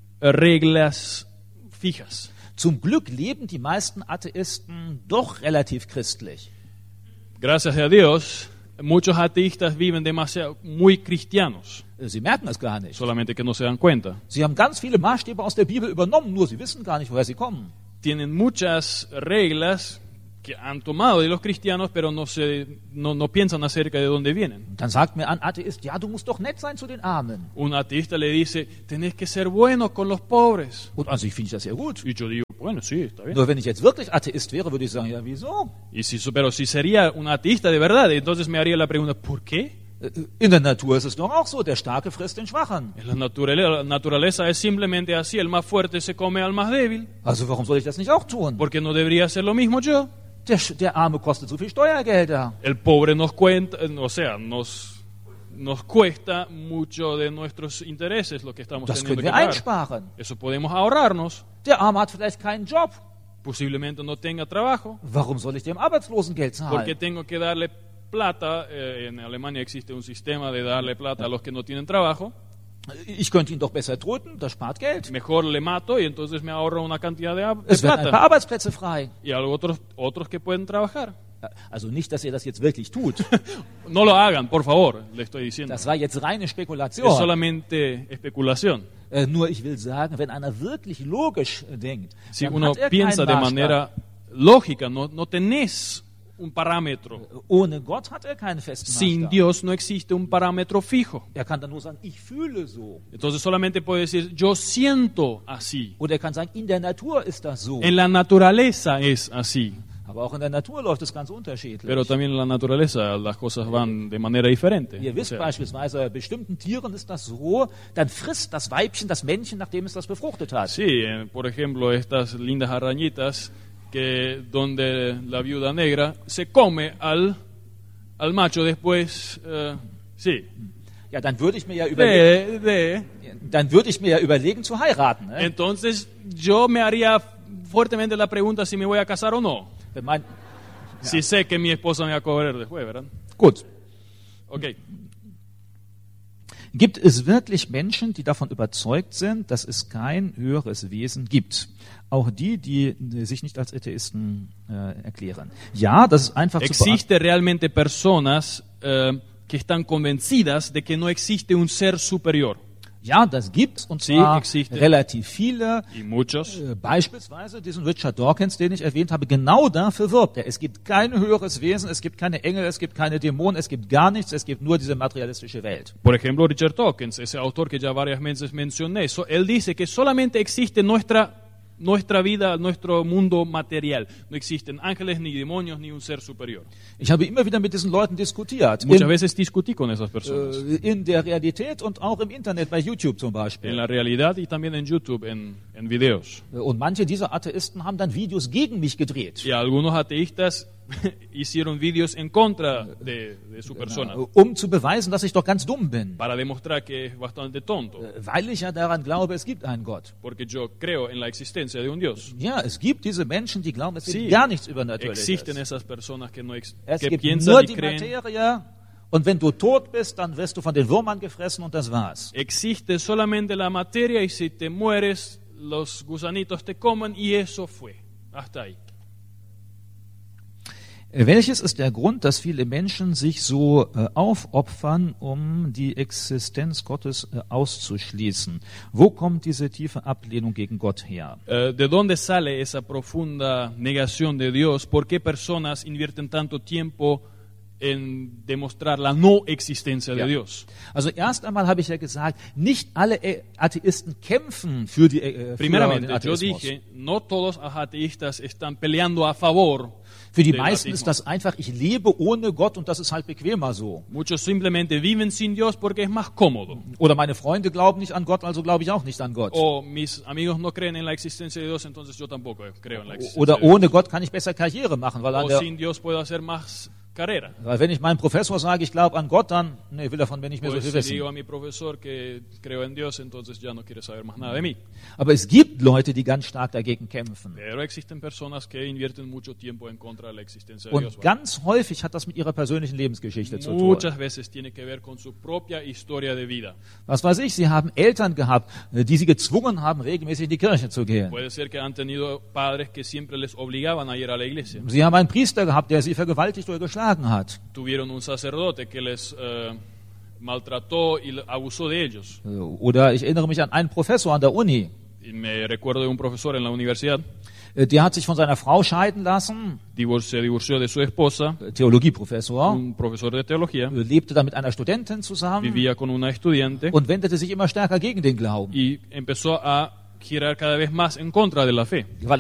reglas fijas. Zum Glück leben die meisten Atheisten doch relativ christlich. Gracias a Dios, muchos ateístas viven demasiado, muy cristianos, Sie merken es gar nicht. solamente que no se dan cuenta. Sie haben ganz viele Maßstäbe aus der Bibel übernommen, nur sie wissen gar nicht, woher sie kommen. Tienen muchas reglas que han tomado de los cristianos, pero no piensan acerca de dónde vienen. Dann sagt mir ein Atheist, ja, du musst doch nett sein zu den Armen. Un ateísta le dice, tenés que ser bueno con los pobres. Und an sich finde ich das sehr gut. Y yo digo, bueno, sí, está bien. Nur wenn ich jetzt wirklich Atheist wäre, würde ich sagen, ja, wieso? Pero si sería un ateísta de verdad, entonces me haría la pregunta, ¿por qué? In der Natur ist es doch auch so, der Starke frisst den Schwachen. La naturaleza es simplemente así, el más fuerte se come al más débil. Also warum soll ich das nicht auch tun? ¿Por qué no debería hacer lo mismo yo? Der Arme kostet so viel Steuergelder. El pobre nos cuenta, o sea, nos cuesta mucho de nuestros intereses lo que estamos Das teniendo können que wir pagar. einsparen. Eso podemos ahorrarnos. Der Arme hat vielleicht keinen Job. Posiblemente no tenga trabajo. Warum soll ich dem Arbeitslosengeld Porque zahlen? tengo que darle plata. En Alemania existe un sistema de darle plata a los que no tienen trabajo. Ich könnte ihn doch besser töten, das spart Geld. Mejor le mato y entonces me ahorro una cantidad de Es werden ein paar plata. Arbeitsplätze frei. Y hay otros que pueden trabajar. Also nicht, dass ihr das jetzt wirklich tut. No lo hagan, por favor, le estoy diciendo. Das war jetzt reine Es Spekulation. solamente especulación. Nur ich will sagen, wenn einer wirklich logisch denkt, Si dann uno hat er piensa keinen de Maßstab. manera lógica, no tenés un parámetro. Ohne Gott hat er keinen festen Sin Maßstab. Dios no existe un parámetro fijo. Er kann dann nur sagen, ich fühle so. Entonces solamente puede decir, yo siento así. Oder er kann sagen, in der Natur ist das so. En la naturaleza es así. Aber auch in der Natur läuft es ganz unterschiedlich. Pero también en la naturaleza las cosas van de manera diferente. Ihr O wisst sea, beispielsweise, bei bestimmten Tieren ist das so, dann frisst das Weibchen das Männchen, nachdem es das befruchtet hat. sí, por ejemplo, estas lindas arañitas que donde la viuda negra se come al macho después, sí, Ja, dann würde ich mir ja überlegen, de. dann würde ich mir ja überlegen zu heiraten. Ne? Entonces yo me haría fuertemente la pregunta si me voy a casar o no. Wenn mein, Si sé que mi esposa me va a cobrar después, ¿verdad? gut. Ok. Gibt es wirklich Menschen, die davon überzeugt sind, dass es kein höheres Wesen gibt? Auch die, die sich nicht als Atheisten erklären. Ja, das ist einfach zu beantworten. ¿Existe realmente personas que están convencidas de que no existe un ser superior? Ja, das gibt's und Sí, zwar existe. relativ viele. Y muchos. Beispielsweise diesen Richard Dawkins, den ich erwähnt habe, genau dafür wirbt er. Es gibt kein höheres Wesen, es gibt keine Engel, es gibt keine Dämonen, es gibt gar nichts, es gibt nur diese materialistische Welt. Por ejemplo, Richard Dawkins, ese autor que ya varias veces mencioné, él dice que solamente existe nuestra vida, nuestro mundo material. No existen ángeles, ni demonios, ni un ser superior. Ich habe immer wieder mit diesen Leuten diskutiert. Muchas veces discutí con esas personas. In der Realität und auch im Internet, bei YouTube zum En Beispiel. la realidad y también en YouTube, en videos. Und manche dieser Atheisten haben dann Videos gegen mich gedreht. Y algunos ateístas hicieron videos en contra de su persona, Um zu beweisen, dass ich doch ganz dumm bin. para demostrar que es bastante tonto, Weil ich ja daran glaube, es gibt einen Gott. porque yo creo en la existencia de un Dios. Ja, es gibt diese Menschen, die glauben, es Sí, gibt gar nichts Übernatürliches. existen esas personas que, Es que gibt piensan nur y die creen. Materie und wenn du tot bist, dann wirst du von den Würmern gefressen und das war's. Existe solamente la materia y si te mueres, los gusanitos te comen y eso fue. Hasta ahí. Welches ist der Grund, dass viele Menschen sich so aufopfern, um die Existenz Gottes auszuschließen? Wo kommt diese tiefe Ablehnung gegen Gott her? ¿De dónde sale esa profunda negación de Dios? ¿Por qué personas invierten tanto tiempo en demostrar la no existencia de Ja. Dios. Also erst einmal habe ich ja gesagt, nicht alle Atheisten kämpfen für den Primeramente, yo Atheismus. dije, no todos los ateístas están peleando a favor. Für die del meisten ateísmo. ist das einfach, ich lebe ohne Gott und das ist halt bequemer so. Muchos simplemente viven sin Dios porque es más cómodo. Oder meine Freunde glauben nicht an Gott, also glaube ich auch nicht an Gott. O mis amigos no creen en la existencia de Dios, entonces yo tampoco creo en la existencia Oder de Dios. ohne Gott kann ich besser Karriere machen, O sin Dios puedo hacer más carrera. weil wenn ich meinem Professor sage, ich glaube an Gott, dann will er von mir nicht mehr so Pues viel si wissen. digo a mi profesor que creo en Dios, entonces ya no quiere saber más nada de mí. Aber es gibt Leute, die ganz stark dagegen kämpfen. Pero existen personas que invierten mucho tiempo en contra de la existencia de Dios. Und ganz häufig hat das mit ihrer persönlichen Lebensgeschichte zu tun. Muchas veces tiene que ver con su propia historia de vida. Was weiß ich, sie haben Eltern gehabt, die sie gezwungen haben, regelmäßig in die Kirche zu gehen. Puede ser que han tenido padres que siempre les obligaban a ir a la iglesia. Sie haben einen Priester gehabt, der sie vergewaltigt oder geschlagen hat. Tuvieron un sacerdote que les maltrató y abusó de ellos. Oder ich erinnere mich an einen Professor an der Uni. Y me recuerdo de un profesor en la universidad, Der hat sich von seiner Frau scheiden lassen, se divorció de su esposa, Theologieprofessor, un profesor de teología, lebte da mit einer Studentin zusammen vivía con una estudiante und wendete sich immer stärker gegen den Glauben. y empezó a girar cada vez más en contra de la fe. Weil